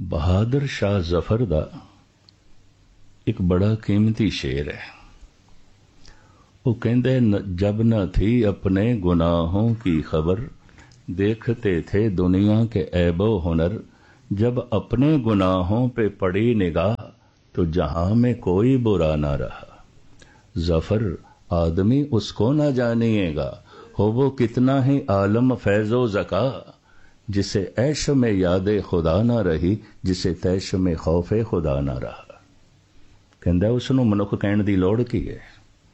बहादुर शाह जफर का एक बड़ा कीमती शेर है। वो कहते जब न थी अपने गुनाहों की खबर, देखते थे दुनिया के ऐबो हुनर। जब अपने गुनाहों पे पड़ी निगाह, तो जहां में कोई बुरा ना रहा। जफर आदमी उसको ना जानिएगा, हो वो कितना ही आलम फैजो जका। जिसे ऐश में यादे खुदा ना रही, जिसे तैश में खौफे खुदा ना रहा। कहंदा उसनूं मनुख कहण दी लोड़ की है।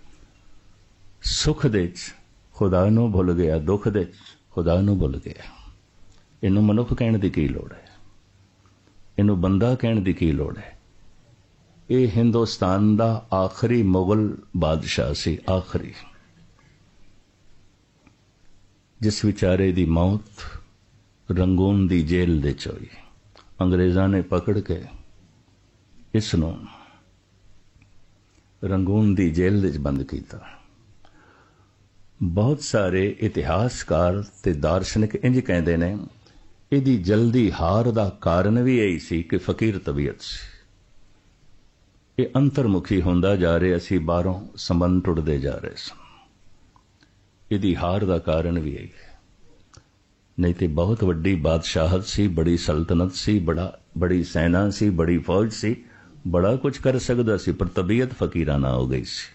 सुख दे खुदा नूं भुल गया, दुख दे खुदा नूं भुल गया। इनू मनुख कहण दी की लोड़ है, इनू बंदा कहण दी की लोड़ है। ये हिंदुस्तान दा आखिरी मुगल बादशाह सी, आखिरी, जिस विचारे दी मौत रंगून दी जेल दे च होई। अंग्रेज़ां ने पकड़ के इसनूं रंगून दी जेल दे बंद कीता। बहुत सारे इतिहासकार ते दार्शनिक इंज कहते ने, इहदी जल्दी हार दा कारण भी यही सी कि फकीर तबीयत सी। ये अंतरमुखी होंदा जा रहा सी, बाहरों संबंध टुटदे जा रहे सन। इहदी हार दा कारण भी यही है। नहीं तो बहुत वड्डी बादशाहत सी, बड़ी सल्तनत सी, बड़ी सेना सी, बड़ी फौज सी, बड़ा कुछ कर सकदा सी, पर तबीयत फकीराना हो गई सी।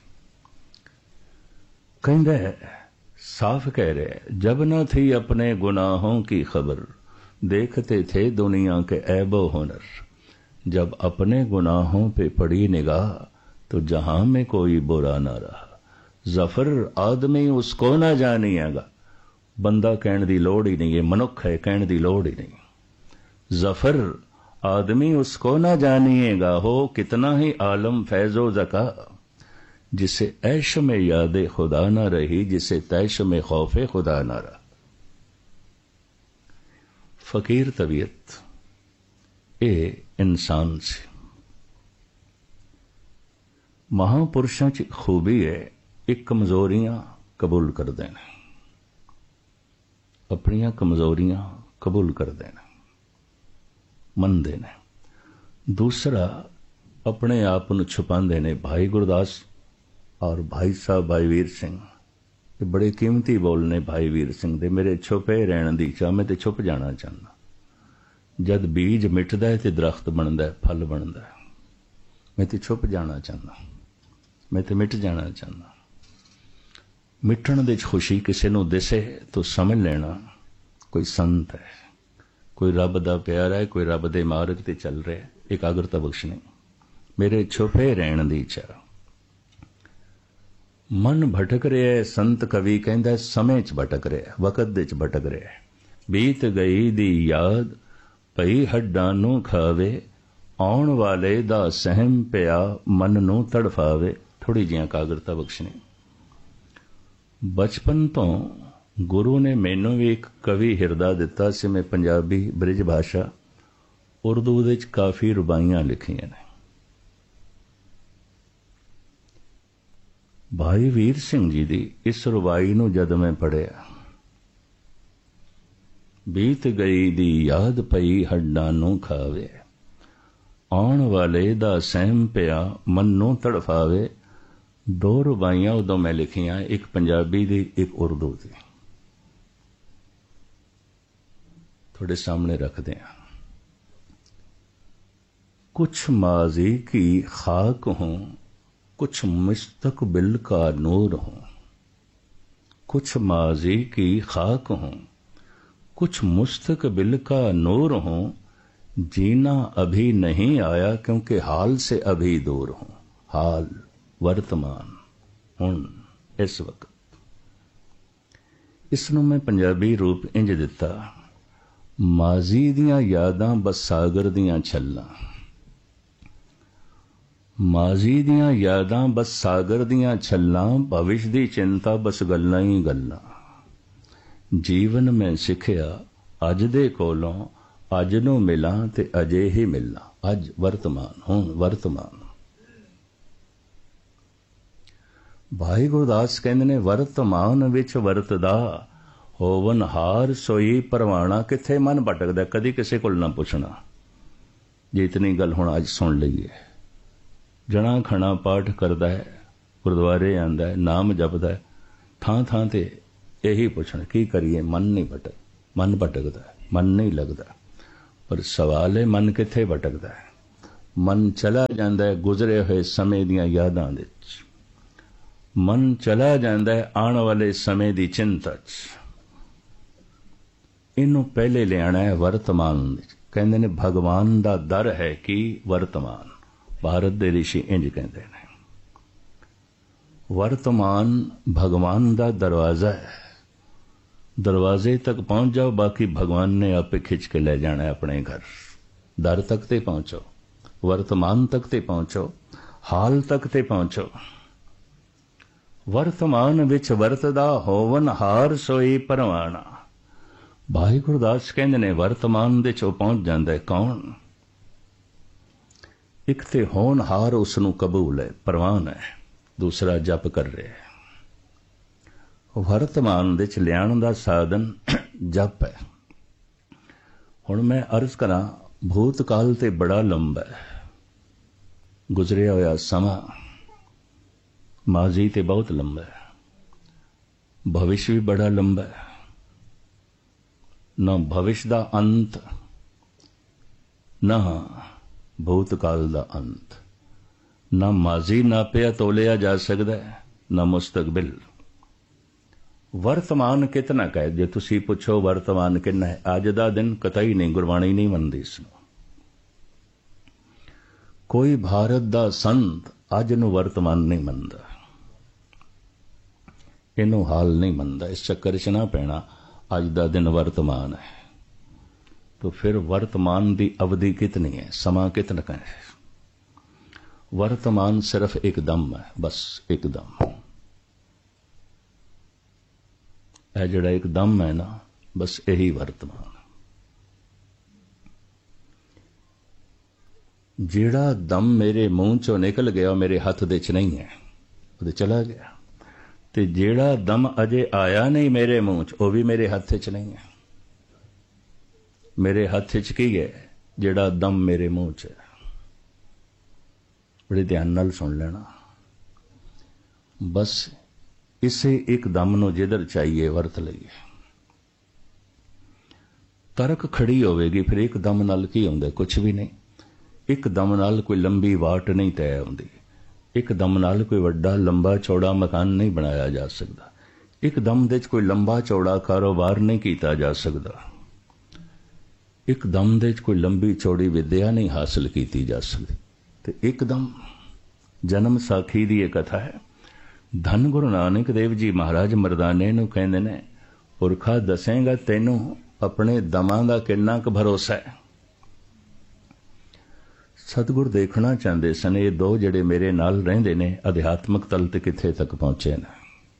कहंदा साफ कह रहे, जब न थी अपने गुनाहों की खबर, देखते थे दुनिया के ऐबो हुनर। जब अपने गुनाहों पे पड़ी निगाह, तो जहां में कोई बुरा ना रहा। जफर आदमी उसको ना जानिएगा, बंदा कहण दी लोड़ ही नहीं है, मनुख है कहण दी लोड़ ही नहीं। जफर आदमी उसको ना जानिएगा, हो कितना ही आलम फैजो जका। जिसे ऐश में यादे खुदा ना रही, जिसे तैश में खौफे खुदा ना रहा। फकीर तबीयत ए इंसान से महापुरुषों की खूबी है, एक कमजोरियां कबूल कर देना, अपनियां कमजोरियां कबूल कर देना, मन देना। दूसरा अपने आप को छुपाते ने। भाई गुरदास और भाई साहब भाई वीर सिंह ये बड़े कीमती बोल ने। भाई वीर सिंह दे मेरे छुपे रहने दी चाह, मैं तो छुप जाना चाहना। जद बीज मिटदा है तो दरख्त बनता है, फल बनता है। मैं तो छुप जाना चाहना, मैं तो मिट जाना चाहना। मिटण दे खुशी किसी नूं दिसे तो समझ लेना कोई संत है, कोई रब दा प्यारा है, कोई रब दे मार्ग ते चल रहा है। एकाग्रता बख्शनी। मेरे छुपे रहण दी चाह। मन भटक रहा है, संत कवि कहंदा समय च भटक रहा है, वकत दे च भटक रहा है। बीत गई दी याद पई हड्डां नूं खावे, आउण वाले दा सहम पिया मन नूं तड़फावे। थोड़ी जी एकाग्रता बख्शनी। बचपन तो गुरु ने मैनू भी एक कवि हिरदा दिता सी। मैं पंजाबी ब्रिज भाषा उर्दू दे च काफ़ी रुबाइयां लिखियां ने। भाई वीर सिंह जी दी इस रुबाई नूं जद मैं पढ़िया, बीत गई दी याद पई हड्डां नूं खावे, आउण वाले दा सहम पिया मन नूं तड़फावे। दो रुबाइयां उदों मैं लिखियां, एक पंजाबी दी एक उर्दू दी। थोड़े सामने रखते हैं। कुछ माजी की खाक हूं, कुछ मुस्तकबिल का नूर हूं। कुछ माजी की खाक हूं, कुछ मुस्तकबिल का नूर हूं। जीना अभी नहीं आया क्योंकि हाल से अभी दूर हूं। हाल वर्तमान हुण इस वक्त। इसनूं मैं पंजाबी रूप इंज दिता, माजी दियां यादां बस सागर दियां छल्लां। माजी दियां यादां बस सागर दियां छल्लां, भविष्य दी चिंता बस गल्लां ही गल्लां। जीवन में सिखिया अज दे कोलों, अज नूं मिलां ते अजे ही मिलना। अज वर्तमान हुण वर्तमान। भाई गुरदास कहंदे ने, वर्तमान विच वरतदा होवन हार सोई परवाना। किथे मन भटकदा, कदी किसे कोल ना पुछना। जे इतनी गल हुण अज सुन लईए। जणा खणा पाठ करदा है, गुरुद्वारे आंदा है, नाम जपदा है, थां थां ते यही पुछण की करिए, मन नहीं मन भटकदा, मन नहीं लगदा। पर सवाल है मन कित्थे भटकदा है? मन चला जांदा है गुजरे हुए समय दीआं यादां दे विच, मन चला जांदा है आने वाले समय दी चिंता च। इनू पहले लियाना है वर्तमान। कहंदे ने भगवान दा दर है कि वर्तमान। भारत दे ऋषि इंज कहंदे ने वर्तमान भगवान दा दरवाजा है। दरवाजे तक पहुंच जाओ, बाकी भगवान ने आपे खिंच के ले जाना है अपने घर। दर तक ते पहुंचो, वर्तमान तक ते पहुंचो, हाल तक ते पहुंचो। वर्तमान विच वरतदा होवन हार सोई परवाना। भाई गुरदास कहंदे ने वर्तमान दे चो पहुंच जांदा है कौन? एक ते होनहार उसनू कबूल है, परवान है, दूसरा जप कर रहे है। वर्तमान दे च लियाण दा साधन जप है। हुण मैं अर्ज करा, भूतकाल ते बड़ा लंबा है, गुजरिया होया समा माजी ते बहुत लंबा है, भविष्य भी बड़ा लंबा है। न भविष्य दा अंत, न भूतकाल दा अंत, न माजी नापिया तोलिया जा सकदा है, न मुस्तकबिल। वर्तमान कितना कहे? जे तुसी पुछो वर्तमान कितना है, अज दा दिन कतई नहीं, गुरबाणी नहीं मनदी इसनूं। कोई भारत दा संत अज नूं वर्तमान नहीं मनदा, इनू हाल नहीं मनदा। इस चक्कर च ना पैना, अज दा दिन वर्तमान है। तो फिर वर्तमान दी अवधि कितनी है, समा कितना का है? वर्तमान सिर्फ एक दम है, बस एक दम। यह जड़ा एक दम है ना, बस यही वर्तमान। जेड़ा दम मेरे मुंह चो निकल गया मेरे हथ दे च नहीं है, वो चला गया। ते जेड़ा दम अजे आया नहीं मेरे मुंह च, वो भी मेरे हथ च नहीं है। मेरे हथ च की है? जेड़ा दम मेरे मुंह च है। बड़े ध्यान नाल सुन लेना। बस इसे एक दम नूं जिधर चाहिए वरत लईए। तरक खड़ी होवेगी, फिर एक दम नाल की हुंदा? कुछ भी नहीं। एक दम नाल कोई लंबी वाट नहीं तय होंदी। एक दम नाल कोई वड्डा लंबा चौड़ा मकान नहीं बनाया जा सकता। एक दम दे कोई लंबा चौड़ा कारोबार नहीं किया जा सकता। एक दम दे कोई लंबी चौड़ी विद्या नहीं हासिल की जा सकती। तो एकदम जन्म साखी दी कथा है। धन गुरु नानक देव जी महाराज मरदाने नूं कहंदे ने, पुरखा दसेगा तैनूं अपने दमां दा किन्ना क भरोसा है। सतगुर देखना चाहते सन ये दो जड़े मेरे नाल रहिंदे ने अध्यात्मक तल ते किथे तक पहुंचे ने।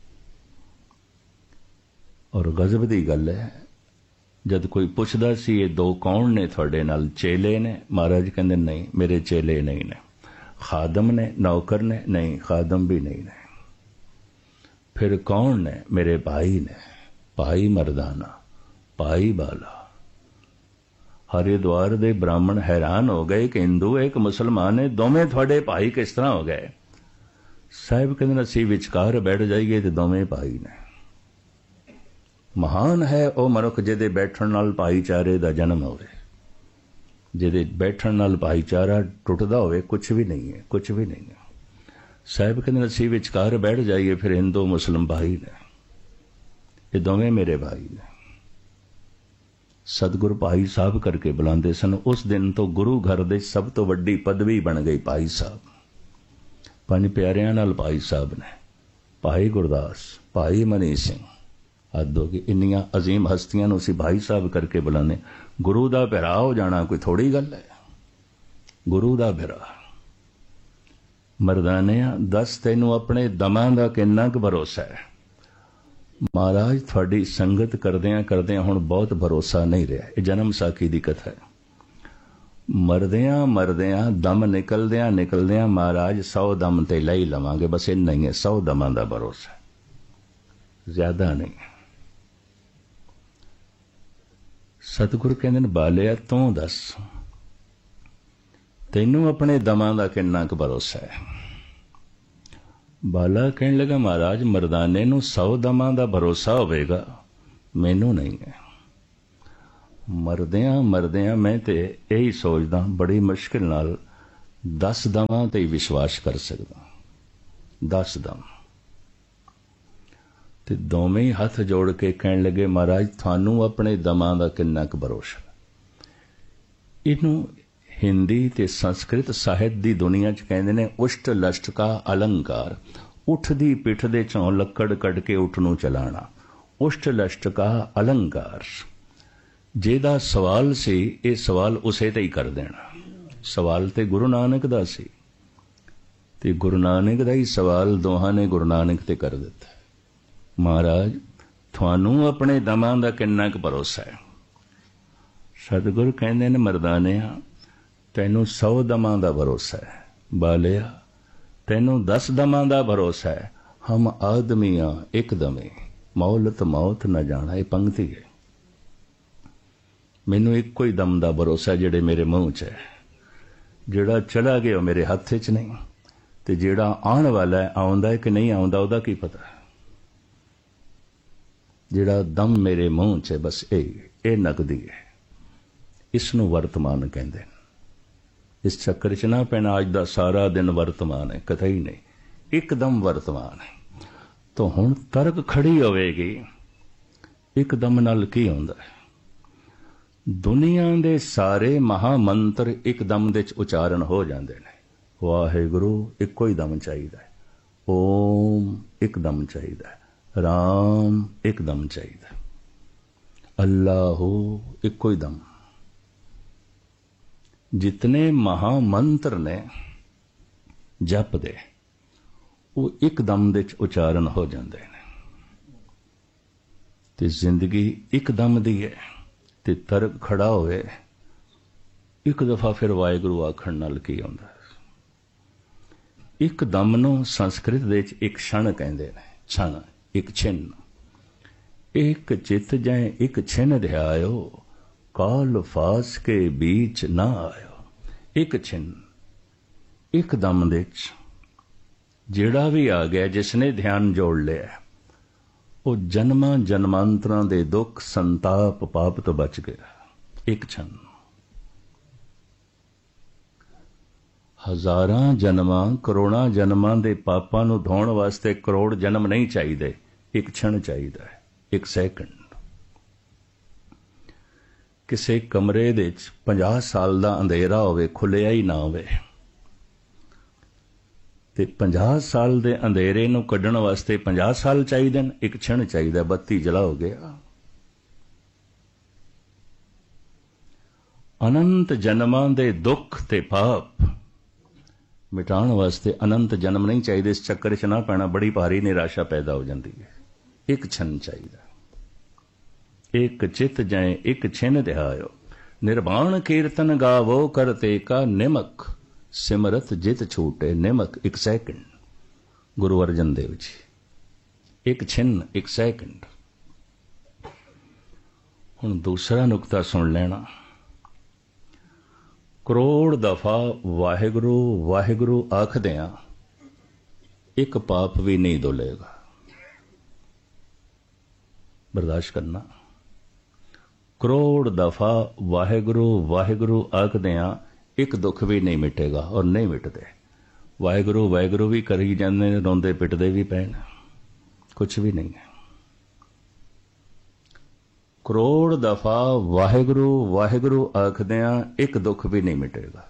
और गजब दी गल है, जद कोई पुछदा सी ये दो कौन ने तुहाडे नाल? चेले ने? महाराज कहंदे नहीं, मेरे चेले नहीं ने। खादम ने? नौकर ने? नहीं, खादम भी नहीं ने। फिर कौन ने? मेरे भाई ने। भाई मरदाना, भाई बाला। हरिद्वार दे ब्राह्मण हैरान हो गए कि हिंदू एक मुसलमान है, दोवें थोड़े भाई किस तरह हो गए? साहिब कहते असीं विचकार बैठ जाइए तो दोवें भाई ने। महान है वह मनुख जिहदे बैठण नाल भाईचारे दा जन्म होवे। जिहदे बैठण नाल भाईचारा टुटदा होवे कुछ भी नहीं है, कुछ भी नहीं है। साहिब कहते असीं विचकार बैठ जाइए, फिर हिंदू मुसलिम भाई ने, ये दोवें मेरे भाई ने। सतगुरु भाई साहब करके बुलाते सन। उस दिन तो गुरु घर दे सब तो वड्डी पदवी बन गई भाई साहब। पंज प्यारियां नाल भाई साहब ने, भाई गुरदास, भाई मनी सिंह, हद हो गई। इन्नियां अजीम हस्तियां नूं असीं भाई साहब करके बुलाने। गुरु दा भरा हो जाना कोई थोड़ी गल है। गुरु दा भरा। मरदानिया दस तैनूं अपने दमां दा किन्ना क भरोसा है? महाराज थोड़ी संगत करदियां करदियां हुण बहुत भरोसा नहीं रहा। ये जन्म साखी दी कथा है। मरदियां मरदियां दम निकलदियां निकलदियां महाराज 100 दम ते ले ही लवांगे, बस इन्ना ही है। 100 दमां दा भरोसा, ज्यादा नहीं। सतगुरु कहंदे ने बालिया तू दस तैनू अपने दमां दा किन्ना क भरोसा है? बाला कहने लगा, महाराज मर्दाने नू 100 दमां दा भरोसा होवेगा, मैनू नहीं है। मरदियां मरदियां मैं ते यही सोचदा, बड़ी मुश्किल नाल 10 दमां ते ही विश्वास कर सकदा। 10 दम ते दोवें ही हथ जोड़ के कहन लगे, महाराज थानू अपने दमां दा किन्ना क भरोसा? इनू हिंदी ते संस्कृत साहित्य दी दुनिया च कहंदे ने उष्ट लष्ट का अलंकार। उठ दी पिठ दे चों लक्कड़ कढ के उठ नू चलाना, उष्ट लष्ट का अलंकार। जेदा सवाल सी ये सवाल उसे ते ही कर देना। सवाल ते गुरु नानक दा सी ते गुरु नानक दा ही सवाल दोहां ने गुरु नानक ते कर दिता। महाराज थानू अपने दमां दा किन्ना क भरोसा है? सतगुरु कहंदे ने, मरदानिया तैनू 100 दमां दा भरोसा है, बालिया तैनू 10 दमां दा भरोसा है। हम आदमियां एक दमे मौलत मौत न जाना। ये पंक्ति है। मैनू इक्को ही दम दा भरोसा जेड़े मेरे मुंह च है। जेड़ा चला गया मेरे हथ च नहीं, ते जेड़ा आने वाला है आउंदा है कि नहीं आउंदा ओदा की पता। जेड़ा दम मेरे मुंह च है बस ये नकदी है। इसनू वर्तमान कहंदे ने। इस चक्कर च ना पैना अज दा सारा दिन वर्तमान है, कतई नहीं, एकदम वर्तमान है। तो हुण तर्क खड़ी होवेगी, एकदम नाल की हुंदा है? दुनिया दे सारे महामंत्र एकदम दे च उचारण हो जांदे ने। वाहिगुरु इक्को ही दम चाहिदा है, ओम एकदम चाहिदा है, राम एकदम चाहिदा, अल्लाह इक्को ही दम। जितने महामंत्र ने जप दे वो एकदम दे उचारण हो जाते हैं। ते जिंदगी एकदम दी है ते तर्क खड़ा होए एक दफा फिर वाहिगुरु आखण नाल की आउंदा। एकदम नूं संस्कृत दे च एक क्षण कहंदे ने। क्षण एक छिन्न। एक चित जै एक छिन्न ध्यायो, काल फास के बीच ना आयो। एक छिन्न एकदम दे जेड़ा भी आ गया, जिसने ध्यान जोड़ लिया, वो जन्मां जन्मांतरां दे दुख संताप पाप तो बच गया। एक क्षण। हजारां जन्मां करोड़ां जन्मां दे पापां नूं धोण वास्ते करोड़ जन्म नहीं चाहिए, एक क्षण चाहिए, एक सैकंड। किसी कमरे दे 50 साल का अंधेरा होवे, खुलिया ही ना होवे, ते 50 साल दे अंधेरे नूं कड्ढण वास्ते 50 साल चाहिए, एक क्षण चाहिए, बत्ती जला हो गया। अनंत जन्मां दे दुख ते पाप मिटाण वास्ते अनंत जन्म नहीं चाहिए। इस चक्कर च ना पैना, बड़ी भारी निराशा पैदा हो जाती है। एक क्षण चाहिए। एक चित जै एक छिन्न ध्यायो, निर्वाण कीर्तन गावो करते का निमक, सिमरत जित छूटे निमक। एक सैकंड। गुरु अर्जन देव जी। एक छिन्न एक सैकंड। हुण दूसरा नुकता सुन लेना। करोड़ दफा वाहिगुरु वाहिगुरु आखदियां एक पाप भी नहीं धुलेगा। बर्दाश्त करना। करोड़ दफा वाहिगुरु वाहिगुरु आखदियां एक दुख भी नहीं मिटेगा, और नहीं मिटते। वाहिगुरु वाहिगुरु भी करी जाते, रोंदे पिटदे भी पैन, कुछ भी नहीं है। करोड़ दफा वाहिगुरु वाहिगुरु आखदियां एक दुख भी नहीं मिटेगा।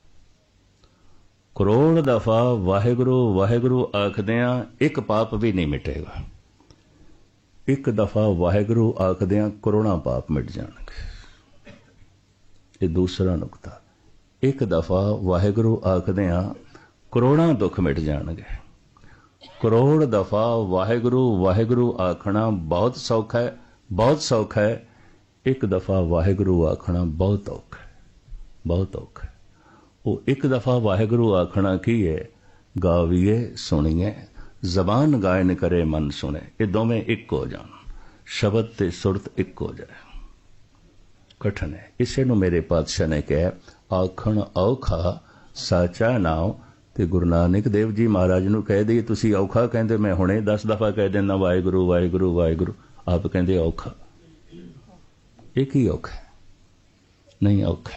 करोड़ दफा वाहिगुरु वाहिगुरु आखदियां एक पाप भी नहीं मिटेगा। एक दफा वाहिगुरु आखदियां करोड़ां पाप मिट जाणगे। ये दूसरा नुकता। एक दफा वाहिगुरु आखदियां करोड़ां दुख मिट जाणगे। करोड़ दफा वाहिगुरु वाहिगुरु आखना बहुत सौखा है, बहुत सौखा है। एक दफा वाहिगुरु आखना बहुत औखा है, बहुत औखा है। वो एक दफा वाहिगुरु आखना की है? गावीए सुनिए, जबान गायन करे मन सुने। ये दोवें एक हो जान, शब्द ते सुरत एक हो जाए। कठिन है। इसे नूं मेरे पातशाह ने कहा, आखण औखा साचा नाम। ਤੇ ਗੁਰੂ ਨਾਨਕ ਦੇਵ ਜੀ ਮਹਾਰਾਜ ਨੂੰ ਕਹਿ ਦਈਏ ਤੁਸੀਂ ਔਖਾ ਕਹਿੰਦੇ, ਮੈਂ ਹੁਣੇ 10 ਦਫਾ ਕਹਿ ਦਿੰਦਾ ਵਾਹਿਗੁਰੂ ਵਾਹਿਗੁਰੂ ਵਾਹਿਗੁਰੂ, ਆਪ ਕਹਿੰਦੇ ਔਖਾ। ਇਹ ਕੀ ਔਖਾ? ਨਹੀਂ ਔਖਾ।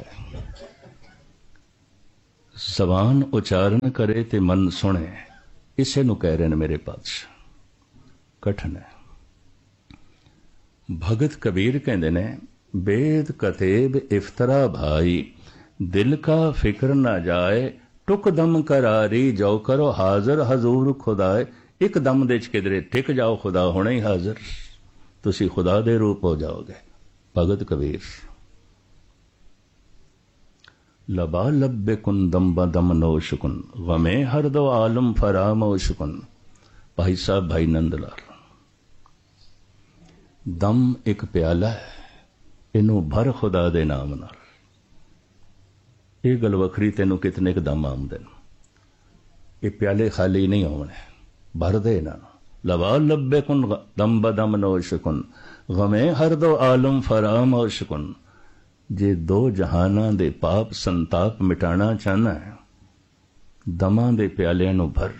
ਜ਼ਬਾਨ ਉਚਾਰਨ ਕਰੇ ਤੇ ਮਨ ਸੁਣੇ, ਇਸੇ ਨੂੰ ਕਹਿ ਰਹੇ ਨੇ ਮੇਰੇ ਪਾਤਸ਼ਾਹ। ਕਠਨ ਹੈ। ਭਗਤ ਕਬੀਰ ਕਹਿੰਦੇ ਨੇ बेद कतेब इफ्तरा भाई, दिल का फिक्र ना जाए, टुक दम करारी जो करो हाजिर हजूर खुदाए। एक दम दे किधरे टिक जाओ, खुदा होने ही हाजिर, तुसी खुदा दे रूप हो जाओगे। भगत कबीर। लबा लब्बे कुन दम बदम नोशकुन, गमे हर दो आलम फरामोशकुन। भाई साहब भाई नंदलाल। दम एक प्याला है, इनू भर खुदा दे नाम नाल। ये गल वखरी, तेनू कितने क दम आमदे न, ये प्याले खाली नहीं होने, भर दे ना। लवा लब्बे कुन दम बदम नोशकुन, गमे हर दो आलम फराम ओशकुन। जे दो जहाना दे पाप संताप मिटाना चाहना है, दमा दे प्यालियां नू भर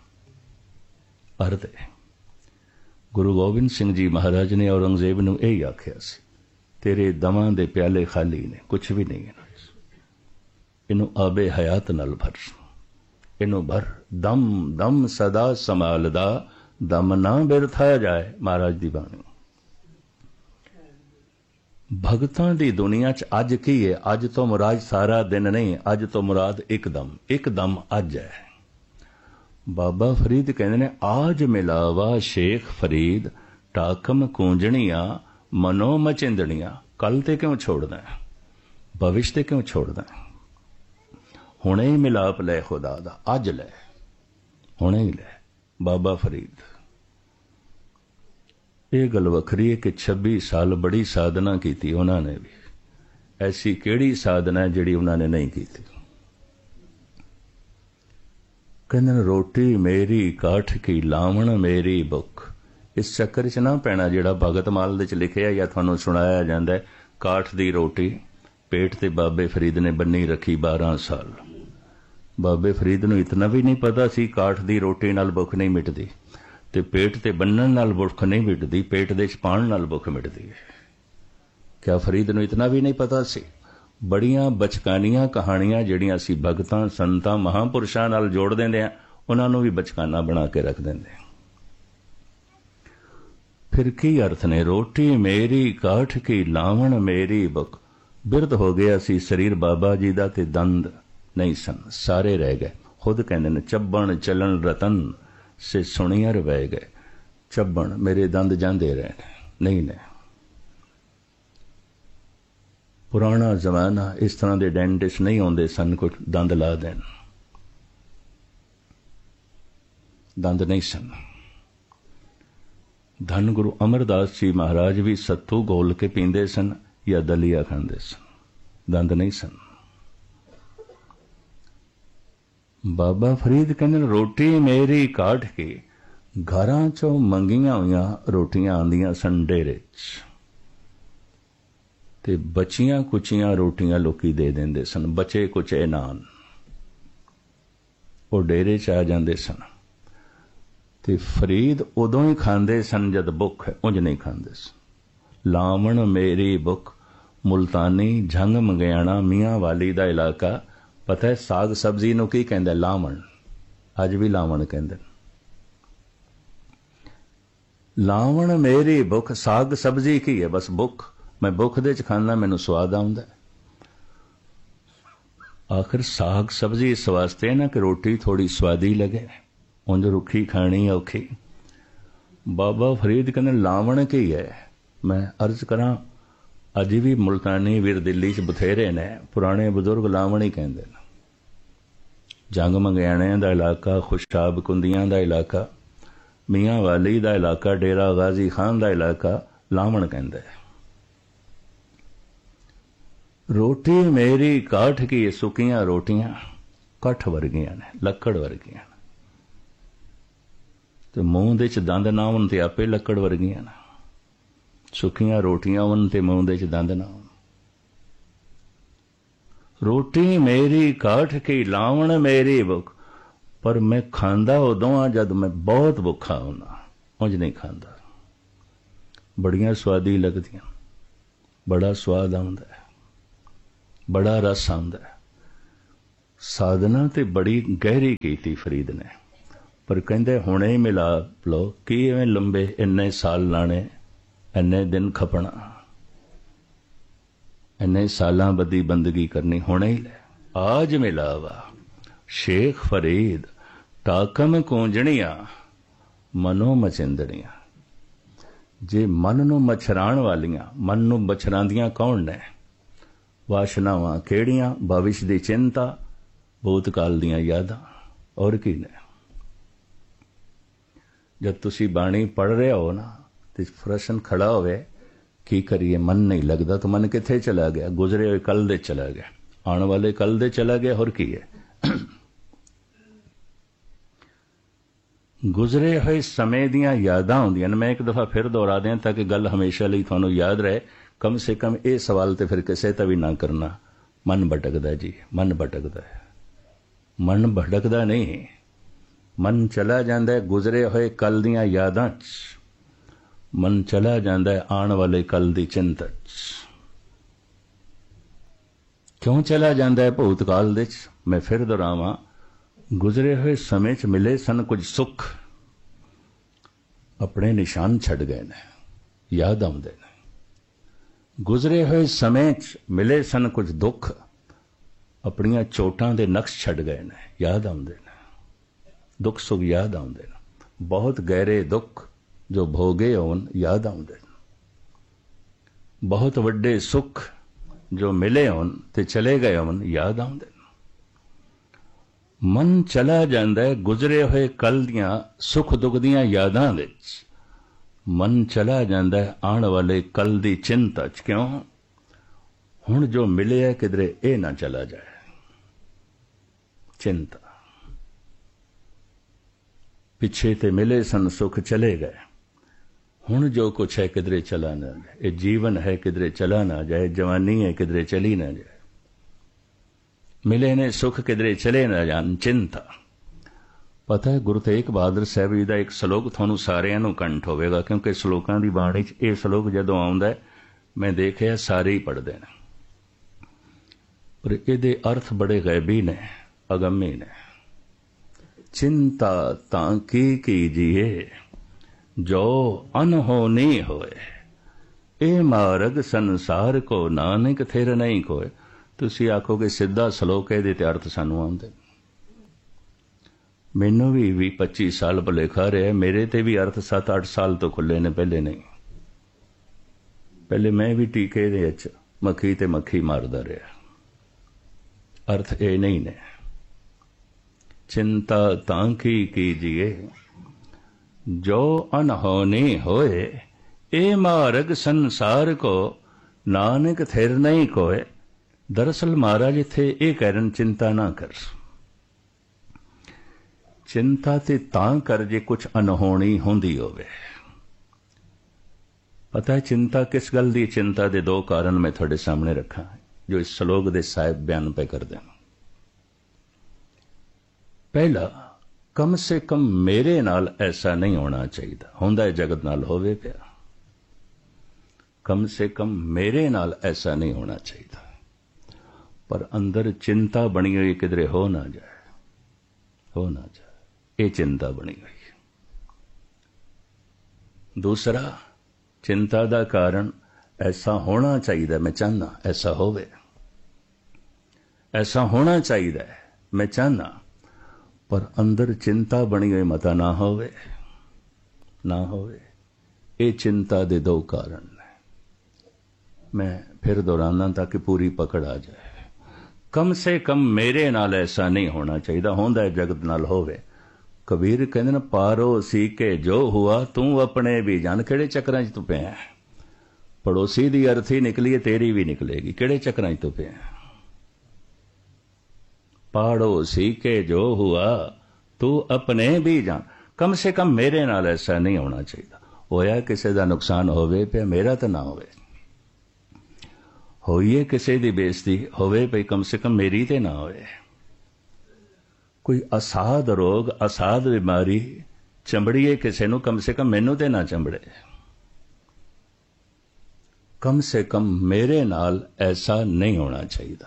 दे। गुरु गोबिंद सिंह जी महाराज ने औरंगजेब नू यही आख्या सी, तेरे दमां दे प्याले खाली ने, कुछ भी नहीं है। इनू आबे हयात नाल भर, इनू भर। दम दम सदा संभालदा, दम ना बिरथाया जाए। महाराज दी बाणी। भगतां दी दुनिया च अज की है? अज तो मुराद सारा दिन नहीं, अज तो मुराद एक दम अज है। बाबा फरीद कहते ने आज मिलावा शेख फरीद, टाकम कूंजणियां मनो मचिंदड़ियां। कल ते क्यों छोड़ना है, भविष्य ते क्यों छोड़ना है? हुणे ही मिलाप ले खुदा दा, अज ले, हुणे ही ले। बाबा फरीद। ये गल वखरी है कि 26 साल बड़ी साधना की उन्होंने भी। ऐसी केड़ी साधना है जिहड़ी उन्होंने नहीं की? कहंदे रोटी मेरी काठ की, लावण मेरी बुख। इस चक्कर च ना पैना जिहड़ा भगत माल दे च लिखिया या तुहानूं सुणाया जांदा है। काठ दी रोटी पेट ते बाबे फरीद ने बन्नी रखी 12 साल। बाबे फरीद नूं इतना भी नहीं पता सी काठ दी रोटी नाल भुख नहीं मिटदी, ते पेट ते बन्नण नाल भुख नहीं मिटदी, पेट दे च पाण नाल भुख मिटदी है। क्या फरीद नूं इतना भी नहीं पता सी? बड़ियां बचकानियां कहानियां जिहड़ियां असीं भगतां संतां महापुरुषां नाल जोड़ दिंदे आ, उन्हां नूं भी बचकाना बना के रख दिंदे। फिर की अर्थ ने? रोटी मेरी काठ की, लावण मेरी बुख। बिरध हो गया सी शरीर बाबा जी दा, ते दंद नहीं सन, सारे रह गए। खुद कहंदे ने चब्बण चलन रतन से सुनियर बह गए। चब्बण मेरे दंद जांदे रहे नहीं ने। पुराना जमाना इस तरह के डेंटिस्ट नहीं होंदे सन, कुछ दंद ला देन, दंद नहीं सन। धन गुरु अमरदास जी महाराज भी सत्तू घोल के पींदे सन या दलिया खांदे सन, दंद नहीं सन। बाबा फरीद कहंदे रोटी मेरी काठ की, घरां चों मंगियां होईयां रोटियां आंदियां सन डेरे च, ते बचियां कुचियां रोटियां लोकी दे देंदे सन, बचे कुचे नान वो डेरे च आ जांदे सन। ते फरीद उदों ही खांदे सन जद भुख है, उंज नहीं खांदे सन। लावण मेरी भुख, मुल्तानी झंग मंगियाणा मियाँ वाली दा इलाका। पता है साग सब्जी नूं की कहंदे? लावण। अज भी लावण कहंदे। लावण मेरी भुख, साग सब्जी की है? बस भुख, मैं भुख दे च खाना, मैनूं स्वाद आउंदा। आखिर साग सब्जी इस वास्ते ना कि रोटी थोड़ी स्वादी लगे, उंज रुखी खानी औखी। बाबा फरीद कहते लावण की है? मैं अर्ज करा, अज भी मुल्तानी वीर दिल्ली च बथेरे ने, पुराने बुजुर्ग लावण ही कहते हैं। जंग मंगियाणे का इलाका, खुशाब कुंदियां का इलाका, मियाँ वाली का इलाका, डेरा गाजी खान का इलाका लावण कहते हैं। रोटी मेरी काठ की, सुकियां रोटियां कठ वर्गियां ने, लकड़ वर्गियां। तो मूँह दे च दंद ना होण ते आपे लकड़ वर्गियां ने। सुखियां रोटियां होण ते मूँह दे च दंद ना होण। रोटी मेरी काठ की लावण मेरी भुख, पर मैं खांदा उदों आ जद मैं बहुत भुखा होना, उंज नहीं खांदा। बड़ियां स्वादी लगदियां, बड़ा स्वाद आउंदा है, बड़ा रस आउंदा है। साधना ते बड़ी गहरी कीती फरीद ने, पर कहंदे हुणे ही मिलाप लो, कि इवें लंबे इन्ने साल लाने, इन्ने दिन खपना, इन्ने सालां बदी बंदगी करनी, हुणे ही ले। आज मिलावा शेख फरीद टाकम कूंजणिया मनो मचिंदड़ियां। जे मन नूं मछराण वालियां, मन नूं मछरांदियां कौन ने? वाशनावां केड़ियां? भविष्य दी चिंता, भूतकाल दियां यादां, और की ने? जब तुसी बाणी पढ़ रहे हो ना तो प्रश्न खड़ा होवे की करिए, मन नहीं लगता, तो मन किथे चला गया? गुजरे हुए कल दे चला गया, आने वाले कल दे चला गया, और की है? गुजरे हुए समय दियां यादां होंदियां ने। मैं एक दफा फिर दोहरा दें ताकि गल हमेशा ਲਈ ਤੁਹਾਨੂੰ याद रहे। कम से कम ये सवाल तो फिर किसी का भी ना करना, मन भटकदा जी, मन भटकदा है। मन भटकदा नहीं, मन चला जाता है गुजरे हुए कल दियां यादां च, मन चला जाता है आने वाले कल दी चिंता च। क्यों चला जाता है भूतकाल दे च? मैं फिर दोहरावां, गुजरे हुए समय च मिले सन कुछ सुख, अपने निशान छड़ गए ने, याद आउंदे ने। गुजरे हुए समय च मिले सन कुछ दुख, अपनियां चोटां दे नक्श छड़ गए ने, याद आउंदे ने। दुख सुख याद आउंदे ने, बहुत गहरे दुख जो भोगे होन याद आउंदे ने, बहुत वड्डे सुख जो मिले होन ते चले गए होन याद आउंदे ने। मन चला जाता है गुजरे हुए कल दियां सुख दुख दियां यादां विच, मन चला जाता है आने वाले कल दी चिंता च। क्यों? हुण जो मिले है किधरे ये ना चला जाए, चिंता। पिछे ते मिले सन सुख चले गए, हुण जो कुछ है किधरे चला ना जाए। ये जीवन है किधरे चला ना जाए, जवानी है किधरे चली ना जाए, मिले ने सुख किधरे चले ना जान, चिंता। पता है गुरु तेग बहादुर साहब जी का एक सलोक थानू सारिਆਂ ਨੂੰ कंठ होवेगा, क्योंकि सलोकां दी बाणी च यह सलोक जदों आउंदा है मैं देखिया सारे ही पढ़दे ने, पर इहदे अर्थ बड़े गैबी ने, अगम्य ने। चिंता तां की कीजिए जो अनहोनी होए, ए मार्ग संसार को नानक थिर नहीं कोय। तुसी आखोगे सीधा सलोक है ते अर्थ सानू आउंदे। मैनू भी 20-25 साल भुलेखा रहा, मेरे ते भी अर्थ 7-8 साल तो खुले ने, पहले नहीं। पहले मैं भी टीके दे विच मक्खी ते मक्खी मारदा रहा, अर्थ ये नहीं ने। चिंता तां की कीजिए जो अनहोनी होए, ए मार्ग संसार को नानक थिर नहीं कोय। दरअसल महाराज इत्थे ये कह रहे चिंता ना कर, चिंता ते तां कर जे कुछ अनहोनी होंदी होवे। पता है चिंता किस गल दी? चिंता दे दो कारण मैं थोड़े सामने रखा जो इस श्लोक दे साहिब बयान पे कर दें। पहला, कम से कम मेरे नाल ऐसा नहीं होना चाहिए, होंदा है जगत नाल होवे पिया। कम से कम मेरे नाल ऐसा नहीं होना चाहिए, पर अंदर चिंता बनी हुई किधरे हो ना जाए, हो ना जाए, ये चिंता बनी हुई। दूसरा, चिंता का कारण ऐसा होना चाहिए, मैं चाहना ऐसा होवे, ऐसा होना चाहिए मैं चाहना, पर अंदर चिंता बनी हुई मता ना होवे, ना होवे। ये चिंता दे दो कारण ने। मैं फिर दोहराना ताकि पूरी पकड़ आ जाए। कम से कम मेरे नाल ऐसा नहीं होना चाहिए, होंदा है जगत नाल होवे। कबीर कहंदे ने पारोसी के जो हुआ तू अपने भी जान। किहड़े चक्रां च तू पिया? पड़ोसी दी अर्थी निकली है, तेरी भी निकलेगी। किहड़े चक्रां च तू पिया? पड़ोसी के जो हुआ तू अपने भी जान। कम से कम मेरे नाल ऐसा नहीं होना चाहिए। होया किसी का नुकसान होवे पे मेरा तो ना होवे। ਹੋਈਏ ਕਿਸੇ ਦੀ ਬੇਇੱਜ਼ਤੀ ਹੋਵੇ ਭਈ ਕਮ ਸੇ ਕਮ ਮੇਰੀ ਤੇ ਨਾ ਹੋਏ। ਕੋਈ ਅਸਾਧ ਰੋਗ ਅਸਾਧ ਬਿਮਾਰੀ ਚੰਬੜੀਏ ਕਿਸੇ ਨੂੰ, ਕਮ ਸੇ ਕਮ ਮੈਨੂੰ ਤੇ ਨਾ ਚੰਬੜੇ। ਕਮ ਸੇ ਕਮ ਮੇਰੇ ਨਾਲ ਐਸਾ ਨਹੀਂ ਹੋਣਾ ਚਾਹੀਦਾ।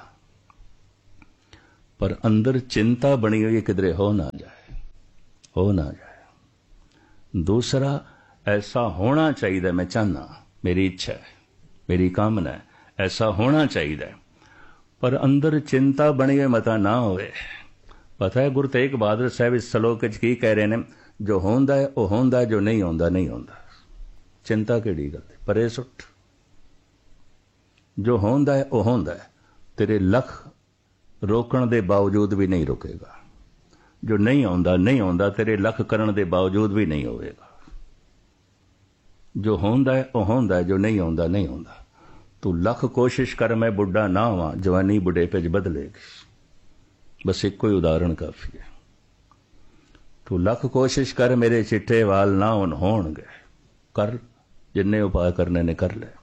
ਪਰ ਅੰਦਰ ਚਿੰਤਾ ਬਣੀ ਹੋਈ ਕਿਧਰੇ ਹੋ ਨਾ ਜਾਏ, ਹੋ ਨਾ ਜਾਏ। ਦੂਸਰਾ, ਐਸਾ ਹੋਣਾ ਚਾਹੀਦਾ, ਮੈਂ ਚਾਹਨਾ, ਮੇਰੀ ਇੱਛਾ ਹੈ, ਮੇਰੀ ਕਾਮਨਾ ਹੈ, ਐਸਾ ਹੋਣਾ ਚਾਹੀਦਾ। ਪਰ ਅੰਦਰ ਚਿੰਤਾ ਬਣੀ ਹੋਈ ਮਤਾ ਨਾ ਹੋਵੇ। ਪਤਾ ਹੈ ਗੁਰੂ ਤੇਗ ਬਹਾਦਰ ਸਾਹਿਬ ਇਸ ਸ਼ਲੋਕ ਵਿੱਚ ਕੀ ਕਹਿ ਰਹੇ ਨੇ? ਜੋ ਹੁੰਦਾ ਹੈ ਉਹ ਹੁੰਦਾ, ਜੋ ਨਹੀਂ ਹੁੰਦਾ ਨਹੀਂ ਹੁੰਦਾ। ਚਿੰਤਾ ਕਿਹੜੀ ਗੱਲ ਹੈ? ਪਰੇ ਸੁੱਟ। ਜੋ ਹੁੰਦਾ ਹੈ ਉਹ ਹੁੰਦਾ ਹੈ, ਤੇਰੇ ਲੱਖ ਰੋਕਣ ਦੇ ਬਾਵਜੂਦ ਵੀ ਨਹੀਂ ਰੁਕੇਗਾ। ਜੋ ਨਹੀਂ ਆਉਂਦਾ ਨਹੀਂ ਆਉਂਦਾ, ਤੇਰੇ ਲੱਖ ਕਰਨ ਦੇ ਬਾਵਜੂਦ ਵੀ ਨਹੀਂ ਹੋਵੇਗਾ। ਜੋ ਹੁੰਦਾ ਹੈ ਉਹ ਹੁੰਦਾ ਹੈ, ਜੋ ਨਹੀਂ ਆਉਂਦਾ ਨਹੀਂ ਆਉਂਦਾ। ਤੂੰ ਲੱਖ ਕੋਸ਼ਿਸ਼ ਕਰ ਮੈਂ ਬੁੱਢਾ ਨਾ ਹੋਵਾਂ, ਜਵਾਨੀ ਬੁਢੇਪੇ 'ਚ ਬਦਲੇਗੀ। ਬਸ ਇੱਕੋ ਹੀ ਉਦਾਹਰਣ ਕਾਫੀ ਹੈ। ਤੂੰ ਲੱਖ ਕੋਸ਼ਿਸ਼ ਕਰ ਮੇਰੇ ਚਿੱਟੇ ਵਾਲ ਨਾ ਹੋਣਗੇ, ਕਰ ਜਿੰਨੇ ਉਪਾਅ ਕਰਨੇ ਨੇ ਕਰ ਲੈ।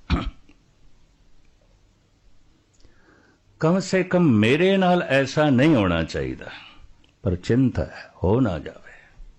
ਕਮ ਸੇ ਕਮ ਮੇਰੇ ਨਾਲ ਐਸਾ ਨਹੀਂ ਹੋਣਾ ਚਾਹੀਦਾ। ਪਰ ਚਿੰਤਾ ਹੈ ਹੋ ਨਾ ਜਾਵੇ।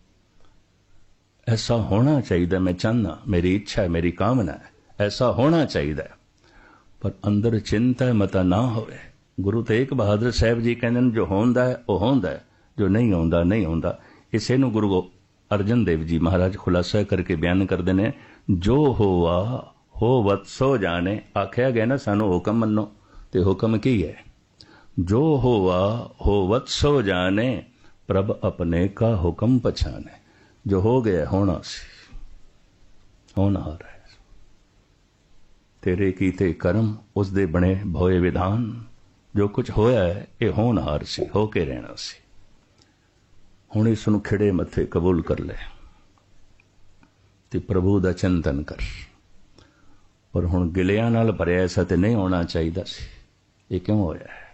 ਐਸਾ ਹੋਣਾ ਚਾਹੀਦਾ, ਮੈਂ ਚਾਹਨਾ, ਮੇਰੀ ਇੱਛਾ ਹੈ, ਮੇਰੀ ਕਾਮਨਾ ਹੈ, ਐਸਾ ਹੋਣਾ ਚਾਹੀਦਾ। ਪਰ ਅੰਦਰ ਚਿੰਤਾ ਮਤਾ ਨਾ ਹੋਵੇ। ਗੁਰੂ ਤੇਗ ਬਹਾਦਰ ਸਾਹਿਬ ਜੀ ਕਹਿੰਦੇ ਨੇ ਜੋ ਹੁੰਦਾ ਹੈ ਉਹ ਹੁੰਦਾ ਹੈ, ਜੋ ਨਹੀਂ ਆਉਂਦਾ ਨਹੀਂ ਆਉਂਦਾ। ਇਸੇ ਨੂੰ ਗੁਰੂ ਅਰਜਨ ਦੇਵ ਜੀ ਮਹਾਰਾਜ ਖੁਲਾਸਾ ਕਰਕੇ ਬਿਆਨ ਕਰਦੇ ਨੇ, ਜੋ ਹੋਵਾ ਹੋਵਤ ਸੋ ਜਾਣੇ। ਆਖਿਆ ਗਿਆ ਨਾ ਸਾਨੂੰ ਹੁਕਮ ਮੰਨੋ, ਤੇ ਹੁਕਮ ਕੀ ਹੈ? ਜੋ ਹੋਵਾ ਹੋਵਤ ਸੋ ਜਾਣੇ, ਪ੍ਰਭ ਆਪਣੇ ਕਾ ਹੁਕਮ ਪਛਾਣੇ। ਜੋ ਹੋ ਗਿਆ ਹੋਣਾ ਸੀ, ਹੋਣਹਾਰ ਹੈ। ਤੇਰੇ ਕੀਤੇ ਕਰਮ, ਉਸ ਦੇ ਬਣੇ ਭੋਏ ਵਿਧਾਨ। ਜੋ ਕੁਝ ਹੋਇਆ ਹੈ ਇਹ ਹੋਣਹਾਰ ਸੀ, ਹੋ ਕੇ ਰਹਿਣਾ ਸੀ। ਹੁਣ ਇਸ ਨੂੰ ਖਿੜੇ ਮੱਥੇ ਕਬੂਲ ਕਰ ਲੈ ਤੇ ਪ੍ਰਭੂ ਦਾ ਚਿੰਤਨ ਕਰ। ਪਰ ਹੁਣ ਗਿਲਿਆਂ ਨਾਲ ਭਰਿਆ ਐਸਾ ਤੇ ਨਹੀਂ ਹੋਣਾ ਚਾਹੀਦਾ ਸੀ। ਇਹ ਕਿਉਂ ਹੋਇਆ ਹੈ?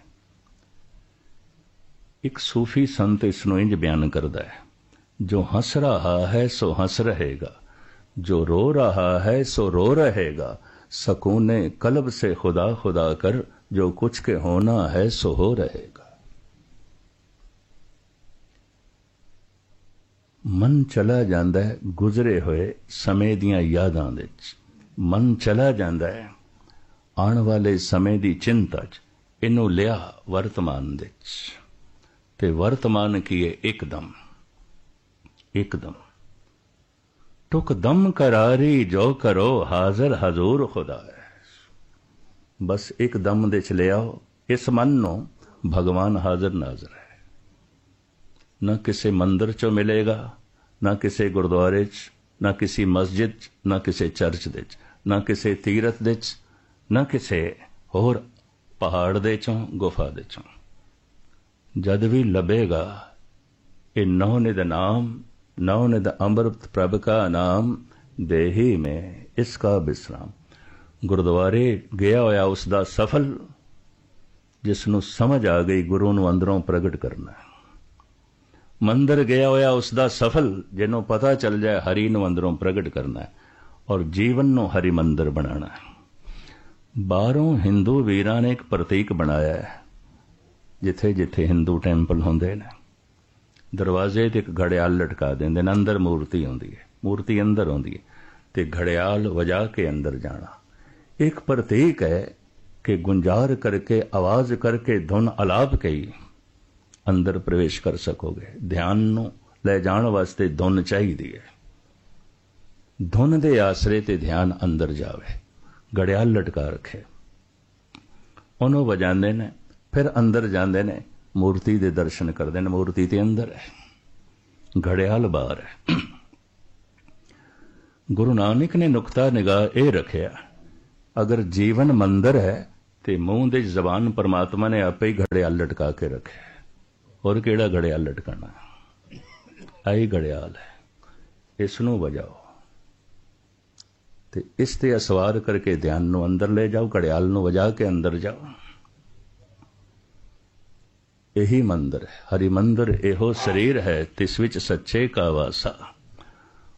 ਇੱਕ ਸੂਫੀ ਸੰਤ ਇਸ ਨੂੰ ਇੰਜ ਬਿਆਨ ਕਰਦਾ ਹੈ, ਜੋ ਹੱਸ ਰਹਾ ਹੈ ਸੋ ਹੱਸ ਰਹੇਗਾ, ਜੋ रो रहा है सो रो रहेगा, सकूने कल्ब से खुदा खुदा कर, जो कुछ के होना है सो हो रहेगा। ਮਨ ਚਲਾ ਜਾਂਦਾ ਹੈ ਗੁਜ਼ਰੇ ਹੋਏ ਸਮੇਂ ਦੀਆਂ ਯਾਦਾਂ ਵਿੱਚ। ਮਨ ਚਲਾ ਜਾਂਦਾ ਹੈ ਆਉਣ ਵਾਲੇ ਸਮੇਂ ਦੀ ਚਿੰਤਾ 'ਚ। ਇਹਨੂੰ ਲਿਆ ਵਰਤਮਾਨ ਦੇ 'ਚ, ਤੇ ਵਰਤਮਾਨ ਕੀ ਹੈ? ਇੱਕਦਮ ਇੱਕਦਮ ਟੁਕ ਦਮ ਕਰਾਰੀ ਜੋ ਕਰੋ, ਹਾਜ਼ਰ ਹਜ਼ੂਰ ਖੁਦਾ ਹੈ। ਬਸ ਇੱਕਦਮ ਦੇ 'ਚ ਲਿਆਓ ਇਸ ਮਨ ਨੂੰ, ਭਗਵਾਨ ਹਾਜ਼ਰ ਨਾਜ਼ਰ ਹੈ। ਨਾ ਕਿਸੇ ਮੰਦਰ 'ਚੋਂ ਮਿਲੇਗਾ, ਨਾ ਕਿਸੇ ਗੁਰਦੁਆਰੇ 'ਚ, ਨਾ ਕਿਸੇ ਮਸਜਿਦ 'ਚ, ਨਾ ਕਿਸੇ ਚਰਚ ਦੇ 'ਚ, ਨਾ ਕਿਸੇ ਤੀਰਥ ਦੇ 'ਚ, ਨਾ ਕਿਸੇ ਹੋਰ ਪਹਾੜ ਦੇ 'ਚੋਂ, ਗੁਫਾ ਦੇ 'ਚੋਂ। ਜਦ ਵੀ ਲੱਭੇਗਾ ਇਹ ਨੌ-ਨਿਧ ਨਾਮ, नवनिध अमृत प्रभ का नाम, देही में इसका विश्राम। गुरुद्वारे गया होया उसका सफल, जिसनों समझ आ गई गुरु ਨੂੰ ਅੰਦਰੋਂ ਪ੍ਰਗਟ ਕਰਨਾ। ਮੰਦਰ ਗਿਆ ਹੋਇਆ ਉਸਦਾ ਸਫਲ, ਜਿਹਨੂੰ ਪਤਾ ਚੱਲ ਜਾਏ ਹਰੀ ਨੂੰ ਅੰਦਰੋਂ ਪ੍ਰਗਟ ਕਰਨਾ ਔਰ ਜੀਵਨ ਨੂੰ ਹਰੀ ਮੰਦਰ ਬਣਾਉਣਾ। ਬਾਹਰੋਂ ਹਿੰਦੂ ਵੀਰਾਂ ਨੇ ਇੱਕ ਪ੍ਰਤੀਕ ਬਣਾਇਆ ਹੈ। ਜਿੱਥੇ ਜਿੱਥੇ ਹਿੰਦੂ ਟੈਂਪਲ ਹੁੰਦੇ ਨੇ, ਦਰਵਾਜ਼ੇ ਤੇ ਇੱਕ ਘੜਿਆਲ ਲਟਕਾ ਦਿੰਦੇ ਨੇ। ਅੰਦਰ ਮੂਰਤੀ ਹੁੰਦੀ ਹੈ, ਮੂਰਤੀ ਅੰਦਰ ਹੁੰਦੀ ਹੈ, ਤੇ ਘੜਿਆਲ ਵਜਾ ਕੇ ਅੰਦਰ ਜਾਣਾ ਇੱਕ ਪ੍ਰਤੀਕ ਹੈ ਕਿ ਗੁੰਜਾਰ ਕਰਕੇ, ਆਵਾਜ਼ ਕਰਕੇ, ਧੁਨ ਅਲਾਪ ਕਈ ਅੰਦਰ ਪ੍ਰਵੇਸ਼ ਕਰ ਸਕੋਗੇ। ਧਿਆਨ ਨੂੰ ਲੈ ਜਾਣ ਵਾਸਤੇ ਧੁਨ ਚਾਹੀਦੀ ਹੈ। ਧੁਨ ਦੇ ਆਸਰੇ ਤੇ ਧਿਆਨ ਅੰਦਰ ਜਾਵੇ। ਘੜਿਆਲ ਲਟਕਾ ਰੱਖੇ, ਉਹਨੂੰ ਵਜਾਉਂਦੇ ਨੇ, ਫਿਰ ਅੰਦਰ ਜਾਂਦੇ ਨੇ, ਮੂਰਤੀ ਦੇ ਦਰਸ਼ਨ ਕਰਦੇ ਨੇ। ਮੂਰਤੀ ਤੇ ਅੰਦਰ ਹੈ, ਘੜਿਆਲ ਬਾਹਰ ਹੈ। ਗੁਰੂ ਨਾਨਕ ਨੇ ਨੁਕਤਾ ਨਿਗਾਹ ਇਹ ਰੱਖਿਆ, ਅਗਰ ਜੀਵਨ ਮੰਦਰ ਹੈ ਤੇ ਮੂੰਹ ਦੇ ਜ਼ਬਾਨ ਪਰਮਾਤਮਾ ਨੇ ਆਪੇ ਹੀ ਘੜਿਆਲ ਲਟਕਾ ਕੇ ਰੱਖਿਆ। ਹੋਰ ਕਿਹੜਾ ਘੜਿਆਲ ਲਟਕਾਣਾ? ਆਹੀ ਘੜਿਆਲ ਹੈ, ਇਸ ਨੂੰ ਵਜਾਓ ਤੇ ਇਸ ਤੇ ਅਸਵਾਰ ਕਰਕੇ ਧਿਆਨ ਨੂੰ ਅੰਦਰ ਲੈ ਜਾਓ। ਘੜਿਆਲ ਨੂੰ ਵਜਾ ਕੇ ਅੰਦਰ ਜਾਓ। ਇਹੀ ਮੰਦਰ ਹੈ, ਹਰੀ ਮੰਦਰ ਇਹੋ ਸਰੀਰ ਹੈ, ਤਿਸ ਵਿੱਚ ਸੱਚੇ ਕਾ ਵਾਸਾ।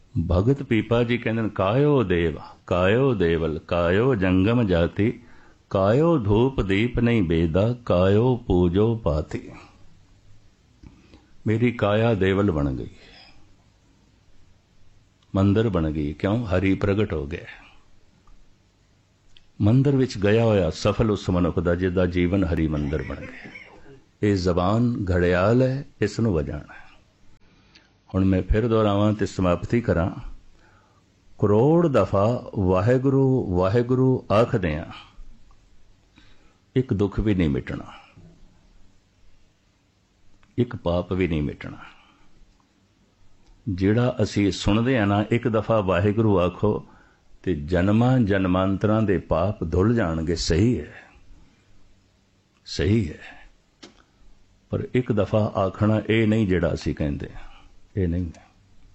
ਭਗਤ ਪੀਪਾ ਜੀ ਕਹਿੰਦੇ ਕਾਇਓ ਦੇਵ, ਕਾਇਓ ਦੇਵਲ, ਕਾਇਓ ਜੰਗਮ ਜਾਤੀ, कायो धूप दीप नहीं बेदा, कायो पूजो पाती। मेरी काया देवल बन गई, मंदिर बन गई। क्यों? हरि प्रगट हो गया। मंदिर विच गया होया सफल उस मनुख दा जिहदा जीवन हरि मंदिर बन गया। ये जबान घड़ियाल है, इसनूं वजाना है। हुण मैं फिर दोहरावां ते समाप्ति करां। करोड़ दफा वाहेगुरु वाहेगुरु आखदे आ, एक दुख भी नहीं मिटना, एक पाप भी नहीं मिटना। जिहड़ा असी सुनदे आ ना, एक दफा वाहेगुरु आखो ते जन्मां जन्मांतरां दे पाप धुल जाणगे। सही है, सही है, पर एक दफा आखना ये नहीं जिहड़ा असी कहंदे, ये नहीं है।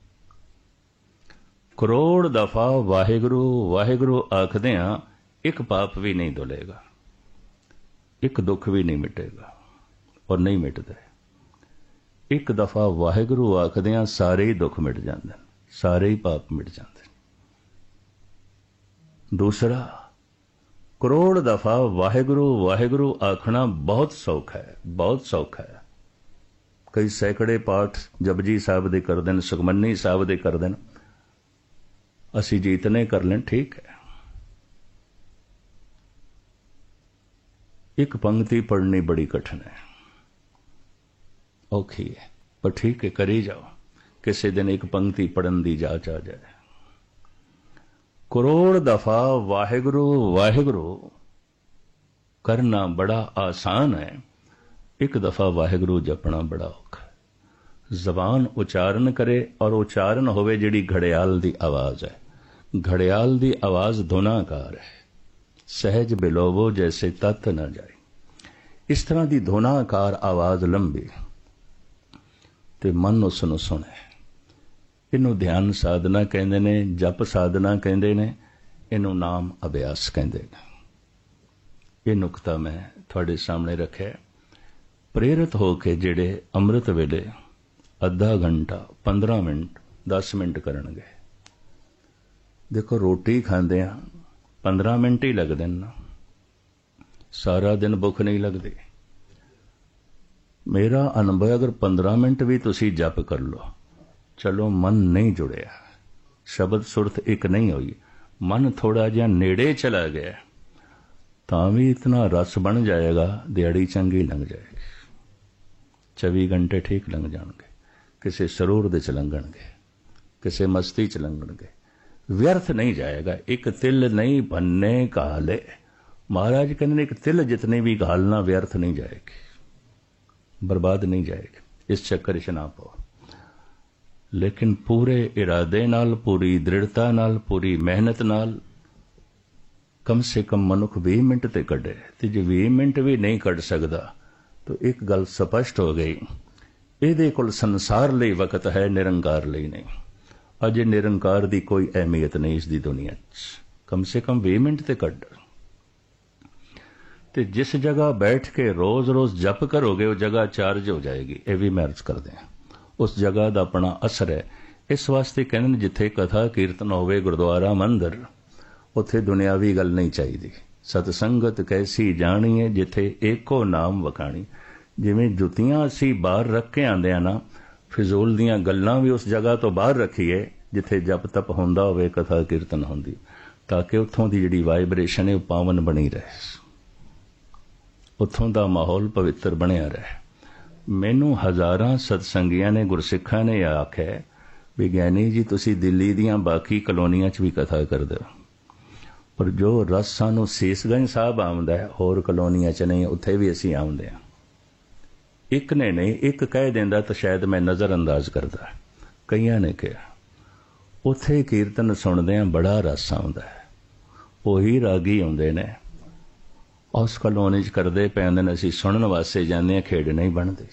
करोड़ दफा वाहेगुरु वाहेगुरु आखदे आ, एक पाप भी नहीं धुलेगा, एक दुख भी नहीं मिटेगा, और नहीं मिटदे। एक दफा वाहेगुरु आखदियां सारे ही दुख मिट जाते हैं, सारे ही पाप मिट जाते हैं। दूसरा, करोड़ दफा वाहेगुरु वाहेगुरु आखना बहुत सौखा है, बहुत सौखा है। कई सैकड़े पाठ जपजी साहब दे कर देन, सुखमनी साहब दे कर देन, असी जीतने कर लें, ठीक है। एक पंक्ति पढ़नी बड़ी कठिन है, औखी है, पर ठीक है, करी जाओ। किसी दिन एक पंक्ति पढ़न दी जाच आ जाए। करोड़ दफा वाहेगुरु वाहेगुरु करना बड़ा आसान है, एक दफा वाहेगुरु जपना बड़ा औखा है। जबान उच्चारण करे, और उच्चारण होवे जिहड़ी घड़ियाल दी आवाज है। घड़ियाल दी आवाज धुनाकार है, सहज बिलोवो जैसे तत् न जाए। इस तरह की धुनाकार आवाज लंबी ते मन उसनूं सुने। इनू ध्यान साधना कहंदे ने, जप साधना कहंदे ने, इनू नाम अभ्यास कहंदे ने। ये नुकता मैं तुहाडे सामने रखिया। प्रेरित होके जिहड़े अमृत वेले अद्धा घंटा 15 मिनट 10 मिनट करनगे। देखो रोटी खांदे आ 15 मिनट ही लगदे ना, सारा दिन भुख नहीं लगती। मेरा अनुभव, अगर 15 मिनट भी तुसी जप कर लो, चलो मन नहीं जुड़िया, शब्द सुरत एक नहीं हुई, मन थोड़ा जिहा नेड़े चला गया, तां भी इतना रस बन जाएगा, दिहाड़ी चंगी लंघ जाएगी। 24 घंटे ठीक लंघ जाणगे, किसी सरूर दे च लंघणगे, किसी मस्ती च लंघणगे, व्यर्थ नहीं जाएगा। एक तिल नहीं भन्ने घाले, महाराज कहते हैं, एक तिल जितने भी घालना व्यर्थ नहीं जाएगी, बर्बाद नहीं जाएगी। इस चक्कर च ना पाओ, लेकिन पूरे इरादे नाल, पूरी दृढ़ता नाल, पूरी मेहनत नाल कम से कम मनुख 20 मिनट ते कढे। ते जे 20 मिनट भी नहीं कढ सकदा, तो एक गल स्पष्ट हो गई, इहदे कोल संसार लई वकत है, निरंकार लई नहीं। अजे निरंकार दी कोई अहमियत नहीं इस दी दुनिया च। कम से कम 20 मिनट ते कढ। ते जिस जगह बैठ के रोज रोज जप करोगे, वो जगह चार्ज हो जाएगी। ये भी मैं अर्ज कर दें, उस जगह का अपना असर है। इस वास्ते कहते हैं, जिथे कथा कीर्तन होवे, गुरुद्वारा मंदिर, उत्थे दुनियावी गल नहीं चाहिए। सतसंगत कैसी जाणीए, जिथे एको नाम वखाणी। जिवें जुतियां असी बाहर रख के आंदे आ ना, फिजूल दियां गल्लां भी उस जगह तो बाहर रखीए जिथे जप तप होंदा होवे, कथा कीर्तन होंदी, ताकि उत्थों दी जिहड़ी वाइब्रेशन है वो पावन बनी रहे, उत्थों दा माहौल पवित्र बनिया रहे। मैनू हज़ारां सतसंगियां ने, गुरसिखां ने आख्या भी ज्ञानी जी तुसी दिल्ली दियां बाकी कलोनियां च भी कथा कर दो, पर जो रस सानू सीसगंज साहब आउंदा है, होर कलोनियां च नहीं, उत्थे भी असीं आउंदे हां। एक ने नहीं, एक कह देंदा तो शायद मैं नज़र अंदाज करदा, कईयां ने कहा उत्थे कीर्तन सुनदियां बड़ा रस आउंदा है, उही रागी आउंदे ने, उस कलोनी च करदे पे आंदे ने, असीं सुनन वास्ते जांदे हां, खेड़ नहीं बनदी।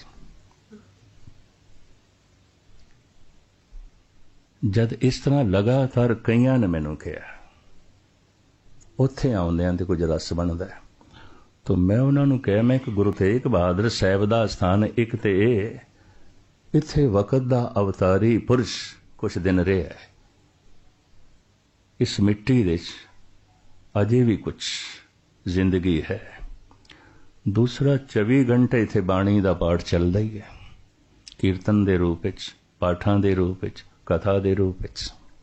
जद इस तरह लगातार कईयां ने मैनू कहा उत्थे आउंदियां ते कुछ रस बनदा है, तो मैं उन्हां नूं कहा, मैं एक गुरु तेग बहादुर साहिब दा स्थान एक ते इत्थे वकत दा अवतारी पुरुष कुछ दिन रहा है, इस मिट्टी दे अजे भी कुछ जिंदगी है। दूसरा 24 घंटे इत्थे बाणी दा पाठ चलदा ही है, कीर्तन दे रूप विच, पाठां दे रूप विच, कथा दे रूप विच।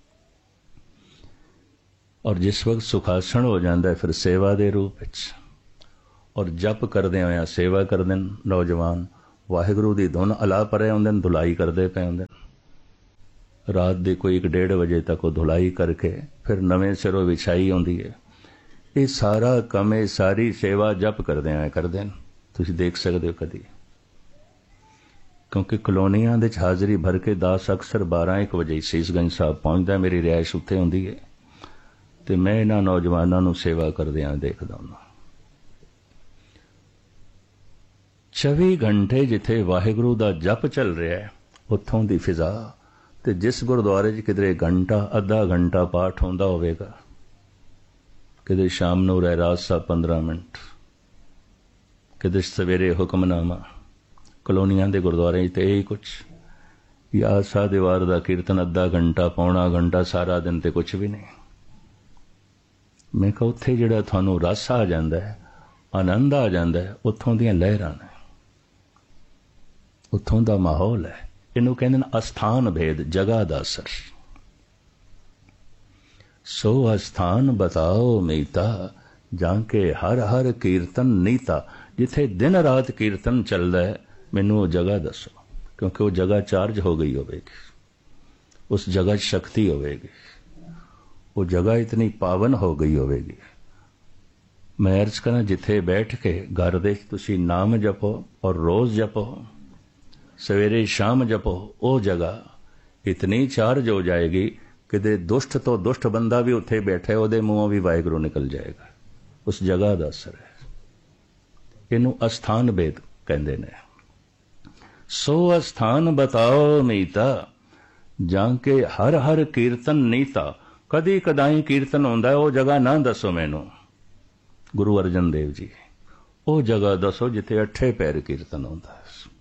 और जिस वक्त सुखासन हो जाता है फिर सेवा दे रूप विच, और जप करदे होया सेवा करदे नौजवान, वाहिगुरू दी धुन अला परे हुंदे, धुलाई करदे पे हुंदे। रात दे कोई 1-1:30 बजे तक वो धुलाई करके फिर नवें सिरों विछाई आउंदी है। ये सारा काम, ये सारी सेवा जप करदे आए करदे हैं, तुसीं देख सकदे हो कदी। क्योंकि कलोनियां दे हाज़री भर के दास अक्सर 12-1 बजे सीसगंज साहब पहुंचदा, मेरी रिहाइश उत्थे हुंदी है, ते मैं इन्हां नौजवानां नूं सेवा करदिआं देखदा हुंदा। 24 घंटे जिथे वाहिगुरू दा जप चल रहा है, उत्थों दी फिजा, ते जिस गुरुद्वारे च किधरे घंटा अद्धा घंटा पाठ होंदा होवेगा, किधरे शाम नूं रहरास साहब 15 मिनट, किधरे सवेरे हुक्मनामा, कलोनियां दे गुरुद्वारे ते यही कुछ, या आसा दीवार दा कीर्तन अद्धा घंटा पौना घंटा, सारा दिन ते कुछ भी नहीं। मैं कहा उत्थे जिहड़ा तुहानूं रस आ जांदा है, आनंद आ जांदा है, उत्थों दीयां लहरां ने, उत्थों दा माहौल है। इनू कहते हैं अस्थान भेद, जगह दा असर। सो अस्थान बताओ मीता, जाके हर हर कीर्तन नीता। जिथे दिन रात कीर्तन चलदा है, मैनू वो जगह दसो, क्योंकि वो जगह चार्ज हो गई होगी, उस जगह शक्ति होगी, वो जगह इतनी पावन हो गई होगी। मैं अर्ज करा, जिथे बैठ के घर दे तुसी नाम जपो और रोज जपो, सवेरे शाम जपो, वो जगह इतनी चार्ज हो जाएगी कि दे दुष्ट तो दुष्ट बंदा भी उत्थे बैठे, ਉਹਦੇ ਮੂੰਹੋਂ भी वाहिगुरू निकल जाएगा। उस जगह ਦਾ असर है। इनू अस्थान भेद कहते ने। सो अस्थान बताओ मीता, जाके हर हर कीर्तन नीता। कदी कदाई कीर्तन होंदा है, वो जगह ना दसो मैनू गुरु अर्जन देव जी, वो जगह दसो जिथे 8 पैर कीर्तन होंदा है।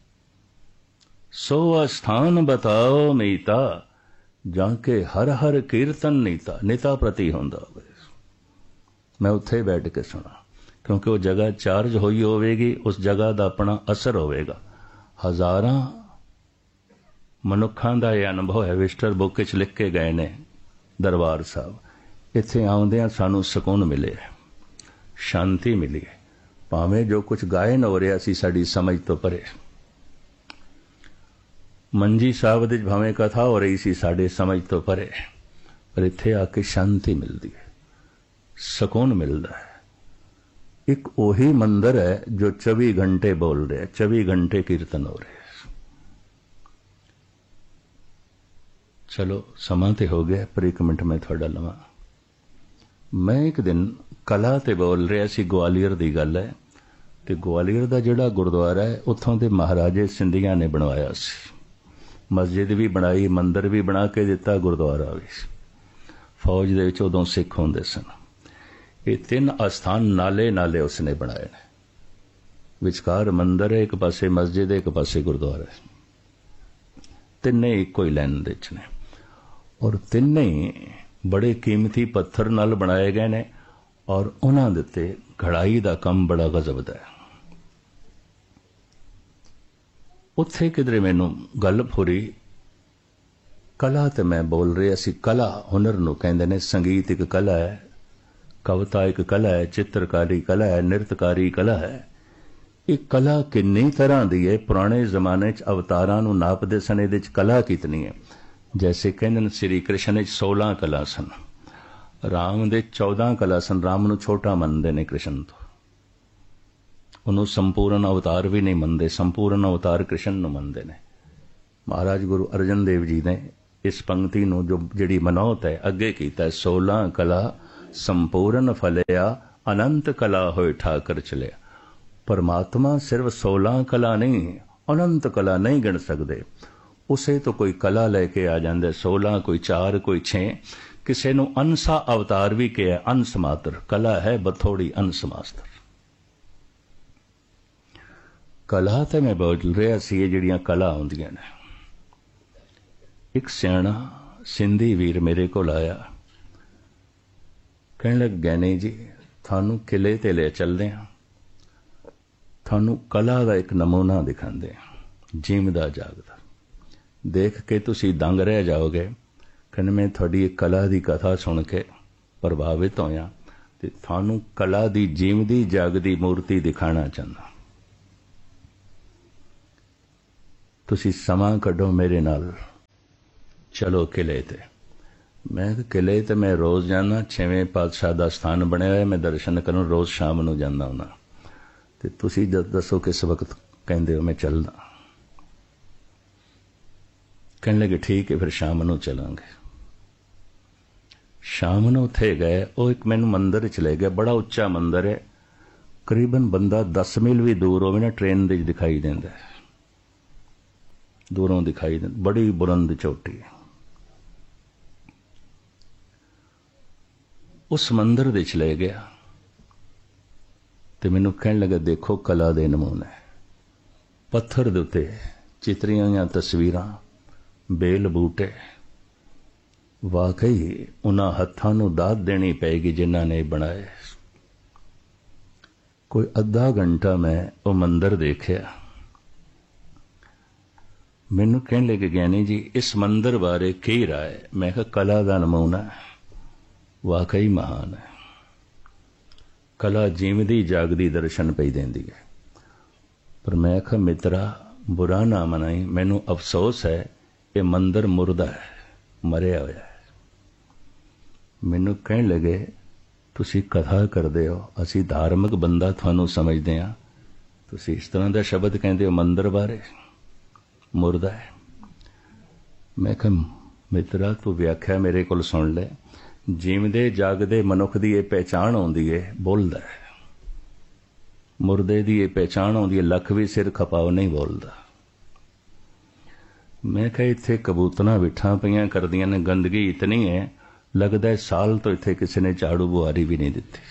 सो अस्थान बताओ मीता, जाके हर हर कीर्तन नीता। निता प्रति होंदा होवे, मैं उत्थे बैठ के सुना, क्योंकि वो जगह चार्ज हुई होवेगी, उस जगह का अपना असर होवेगा। हज़ारां मनुखां दा यह अनुभव है, विस्टर बुक विच लिख के गए ने दरबार साहब। इत्थे आउंदियां सानू सुकून मिले, शांति मिली, भावें जो कुछ गायन हो रहा सी साडी समझ तो परे। मंजी साहब दे भावें कथा हो रही सी साडे समझ तो परे, पर इत्थे आके शांति मिलती है, सुकून मिलता है। एक ओही मंदिर है जो 24 घंटे बोल रहे, 24 घंटे कीर्तन हो रहे। चलो समा ते हो गया, पर 1 मिनट में थोड़ा लवां। मैं एक दिन कला ते बोल रहा सी, ग्वालियर दी गल है, ते ग्वालियर दा जिहड़ा गुरुद्वारा है, उत्थों दे महाराजे सिंधिया ने बनवाया सी। मस्जिद भी बनाई, मंदिर भी बना के दिता, गुरुद्वारा भी। फौज दे विच उदों सिख होंदे सन। ये 3 अस्थान नाले नाले उसने बनाए ने, विचकार मंदिर है, एक पासे मस्जिद है, एक पासे गुरुद्वारा है। तिन्ने इको ही लाइन दे ने, और तिन्ने बड़े कीमती पत्थर नाल बनाए गए ने, और उन्हां दे ते घड़ाई दा काम बड़ा गजब दा है। उत्थे किधरे मैनू गल फुरी, कला ते मैं बोल रहा सी। कला हुनर नूं कहंदे ने, संगीत एक कला है, कविता एक कला है, चित्रकारी कला है, नृत्यकारी कला है। ये कला किन्नी तरह दी है। पुराने जमाने च अवतारां नूं नापदे सन, इहदे च कला कितनी है। जैसे कहंदे श्री कृष्ण 16 कला सन, राम दे 14 कला सन। राम नूं छोटा मनदे ने कृष्ण तो, उन्होंने संपूर्ण अवतार भी नहीं मनते, संपूर्ण अवतार कृष्ण नूं मनदे ने। महाराज गुरु अर्जन देव जी ने इस पंक्ति नूं जो जिहड़ी मनौत है अगे कीता है, 16 कला संपूर्ण फलिया, अनंत कला होए ठाकर चलिया। परमात्मा सिर्फ 16 कला नहीं, अनंत कला नहीं गिण सकते। उसे तो कोई कला लैके आ जांदे, 16 कोई 4 कोई 6, किसी नूं अंसा अवतार भी कहा, अंश मात्र कला है, बथोड़ी अंश मात्र। कला तो मैं बोल रहा सी, जिहड़ियां कला आउंदियां ने। एक सियाणा सिंधी वीर मेरे को आया, कहने लग, गैनी जी थानू किले ते ले चलदे हां, थानू कला का एक नमूना दिखाते हैं, जीवदा जागदा। देख के तुसी दंग रह जाओगे। कहने मैं थोड़ी कला की कथा सुन के प्रभावित होया ते थानू कला की जीवदी जागदी मूर्ति दिखाना चाहना। तुसी समा कढो मेरे नाल, चलो किले ते। मैं किले ते मैं रोज़ जाना, 6वें पातशाह का स्थान बनया है, मैं दर्शन करूँ रोज़ शाम नूं जाना हुंदा। ते तुसी दसो किस वक्त कहंदे हो मैं चलदा। कहने लगे ठीक है फिर शाम नूं चलांगे। शाम नूं उत्थे गए, वो एक मैनू मंदिर च ले गया, बड़ा उच्चा मंदिर है, करीबन बंदा 10 मील भी दूर होवे ना ट्रेन दे दिखाई देंदा है, दूरों दिखाई देंदा, बड़ी बुलंद चोटी है। उस मंदिर दे च ले गया ते मैनू कहने लगा देखो कला दे नमूने, पत्थर दे उत्ते चित्रियां या तस्वीरां, बेल बूटे, वाकई उन्हां हत्थां नूं दात देनी पेगी जिन्हां ने बनाए। कोई अद्धा घंटा मैं वो मंदिर देखिया। मैनू कहने लगे ज्ञानी जी इस मंदिर बारे की राय? मैं कहा कला का नमूना है, वाकई महान है। कला जीवदी जागदी दर्शन पई देंदी है। पर मैं कहा मित्रा बुरा ना मनाई, मैनू अफसोस है ये मंदिर मुर्दा है, मरिया होया है। मैनू कहने लगे तुसी कथा करदे हो, असी धार्मिक बंदा थानू समझदे हां, तुसी इस तरह का शब्द कहंदे हो मंदिर बारे, मुर्दा है। मैं कहा मित्रा तू व्याख्या मेरे कोल सुन ले, जीवदे जागदे मनुख दी ये पहचान आउंदी है, बोलदा है। मुर्दे दी ये पहचान आउंदी है, लख भी सिर खपाओ नहीं बोलदा। मैं कहा इत्थे कबूतरां विठा पईयां करदियां ने, गंदगी इतनी है लगदा है साल तो इत्थे किसी ने झाड़ू बुआरी भी नहीं दिती।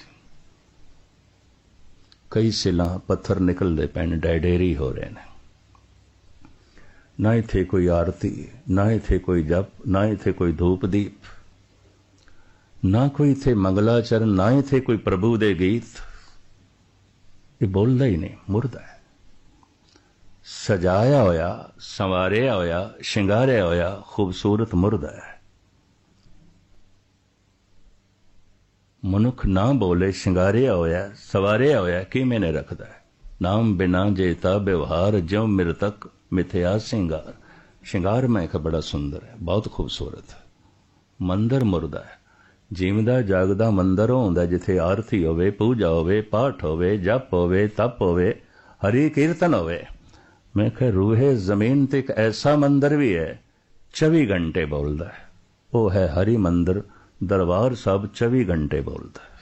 कई सिलां पत्थर निकलदे पैण, डेडेरी हो रहे हैं। ना इत्थे कोई आरती, ना इत्थे कोई जप, ना इत्थे कोई धूप दीप, ना कोई इत्थे मंगलाचरण, ना इत्थे कोई प्रभु दे गीत। ये बोलदा ही नहीं, मुर्दा है। सजाया होया, संवारिया होया, शिंगारिया होया खूबसूरत मुर्दा है। मनुख ना बोले शिंगारिया होया, सवारिया होया की मैंने रखदा है। नाम बिना जेता व्यवहार, ज्यों मृतक मिथ्या सिंगार। शिंगार मैं का बड़ा सुंदर है, बहुत खूबसूरत है। मंदिर मुर्दा है। जीवदा जागदा मंदिर होंदा जिथे आरती होवे, पूजा होवे, पाठ होवे, जप होवे, तप होवे, हरि कीर्तन होवे। मैं कह रूहे जमीन ते एक ऐसा मंदिर भी है 24 घंटे बोलदा है, वो है हरि मंदिर। दरबार साहब 24 घंटे बोलता है।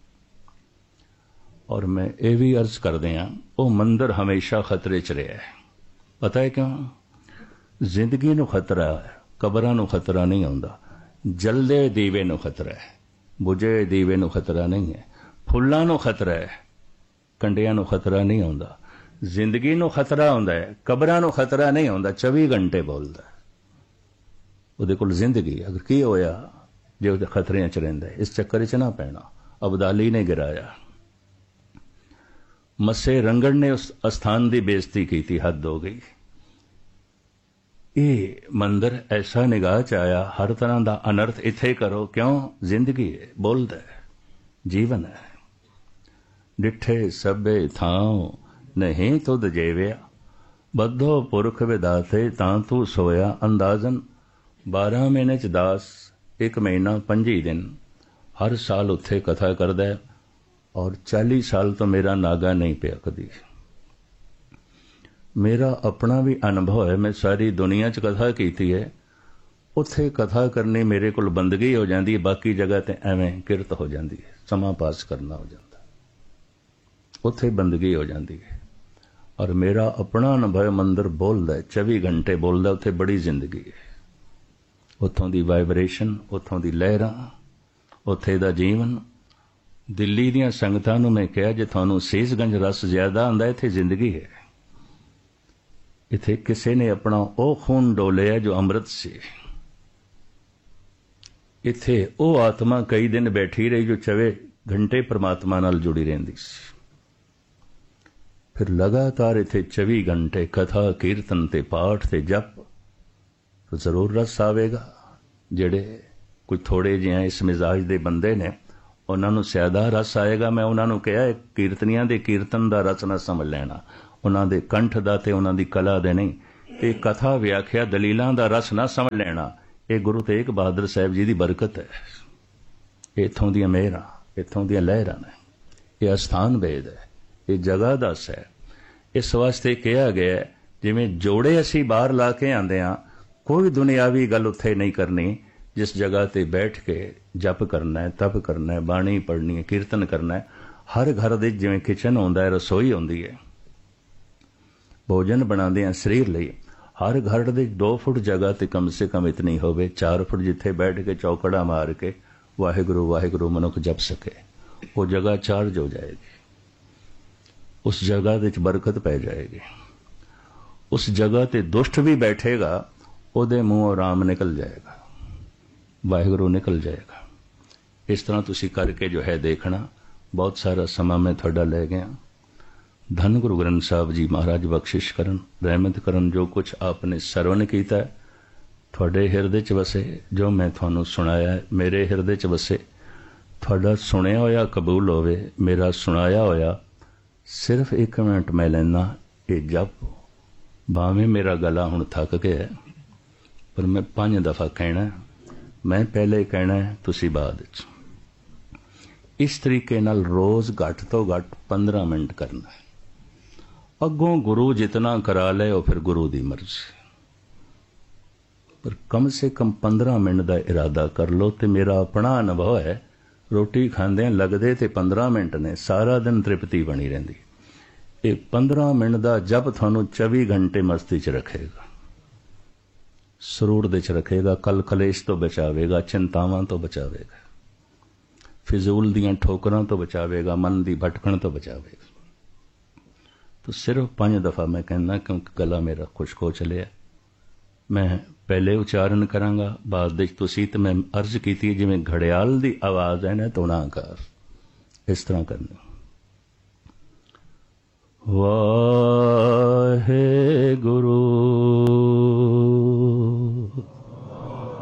और मैं ये भी अर्ज कर दिया वो मंदिर हमेशा खतरे च रहा है। पता है क्यों? जिंदगी नूं खतरा है, कबरां नूं खतरा नहीं आउंदा। जलदे दीवे नूं खतरा है, बुझे दीवे नूं खतरा नहीं है। फुल्लां नूं खतरा है, कंडियां नूं खतरा नहीं आउंदा। जिंदगी नूं खतरा आउंदा है, कबरां नूं खतरा नहीं आउंदा। 24 घंटे बोलदा है। उहदे कोल जिंदगी अगर की होया जो खतरे च रहिंदा है, इस चक्कर च ना पैना। अबदाली ने गिराया, मस्से रंगड़ ने उस स्थान की बेइज्जती की थी, हद हो गई। ये मंदिर ऐसा निगाह च आया, हर तरह का अनर्थ इत्थे करो। क्यों? जिंदगी है, बोलदा है, जीवन है। डिठे सबे थां नहीं तुद जेविया, बद्धो पुरख विदाते तां तू सोया। अंदाजन 12 महीने च 10, 1 महीना 25 दिन, हर साल उत्थे कथा करदा है। और 40 साल तो मेरा नागा नहीं पिया कदी। मेरा अपना भी अनुभव है, मैं सारी दुनिया च कथा कीती है। उत्थे कथा करनी मेरे कोल बंदगी हो जाती है, बाकी जगह ते एवें किरत हो जाती है, समा पास करना हो जाता, उत्थे बंदगी हो जाती है। और मेरा अपना अनुभव मंदिर बोलदा है, 24 घंटे बोलदा, उत्थे बड़ी जिंदगी है। उत्थों दी वाइब्रेशन, उत्थों दी लहरां, उत्थे दा जीवन। दिल्ली दीयां संगतां नूं मैं कहा जे तुहानूं सीसगंज रस ज्यादा आंदा, इत्थे जिंदगी है। इत्थे किसी ने अपना वो खून डोलिया जो अमृत से। इत्थे वो आत्मा कई दिन बैठी रही जो घंटे परमात्मा नाल जुड़ी रहिंदी सी। फिर लगातार इत्थे 24 घंटे कथा कीर्तन ते पाठ ते जप, तो जरूर रस आवेगा। जिहड़े कोई थोड़े जिहे इस मिजाज दे बंदे ने उन्हां नूं ज्यादा रस आएगा। मैं उन्हां नूं कहा कीर्तनियां दे कीर्तन दा रस ना समझ लैना, उन्हां दे कंठ दा ते उन्हां दी कला दे नहीं। ये कथा व्याख्या दलीलां दा रस ना समझ लैना। ये गुरु तेग बहादुर साहब जी दी बरकत है। इत्थों दी मेहरां, इत्थों दी लहरां ने। ये अस्थान भेद है, ये जगह दस है। इस वास्ते कहा गया जिवें जोड़े असीं बाहर ला के आंदे हां, कोई दुनियावी गल उत्थे नहीं करनी। जिस जगह ते बैठ के जप करना है, तप करना है, बाणी पढ़नी है, कीर्तन करना है। हर घर दे जिवें किचन होंदा है, रसोई होंदी है, भोजन बनाते हैं शरीर लई। हर घर दे 2 फुट जगह ते कम से कम इतनी होवे, 4 फुट जिथे बैठ के चौकड़ा मार के वाहिगुरु वाहिगुरु मनुख जप सके, वो जगह चार्ज हो जाएगी। उस जगह विच बरकत पै जाएगी। उस जगह ते दुष्ट भी बैठेगा, उहदे मूँहों राम निकल जाएगा, वाहिगुरु निकल जाएगा। इस तरह तुसी करके जो है देखना। बहुत सारा समा मैं थोड़ा ले गया। धन गुरु ग्रंथ साहब जी महाराज बख्शिश करन, रहमत करन। जो कुछ आपने सरवण कीता है थोड़े हिरदे च वसे, जो मैं थानू सुनाया है मेरे हिरदे च वसे। थोड़ा सुनिया होया कबूल होवे, मेरा सुनाया होया सिर्फ 1 मिनट मैं लेना। ये जप भावें मेरा गला हुण थक गया, पर मैं 5 दफा कहना। मैं पहले कहना है, तुसी बाद विच। इस तरीके नाल रोज घट तो घट 15 मिनट करना है। अगों गुरु जितना करा ले वो फिर गुरु दी मर्जी, पर कम से कम 15 मिनट का इरादा कर लो। तो मेरा अपना अनुभव है, रोटी खांदे लगदे ते 15 मिनट ने, सारा दिन तृप्ति बनी रहिंदी। ये 15 मिनट का जप थानू 24 घंटे मस्ती च रखेगा, सरूर दे च रखेगा, कल कलेश तो बचावेगा, चिंतावां तो बचावेगा, फिजूल दियां ठोकरां तो बचावेगा, मन दी भटकण तो बचावेगा। तो सिर्फ 5 दफा मैं कहना, क्योंकि गला मेरा खुश्क हो चलिया। मैं पहले उच्चारण करांगा, बाद विच तुसीं। ते मैं अर्ज कीती जिवें घड़ियाल दी आवाज़ है ना, तोणाकार इस तरह करनी। वाह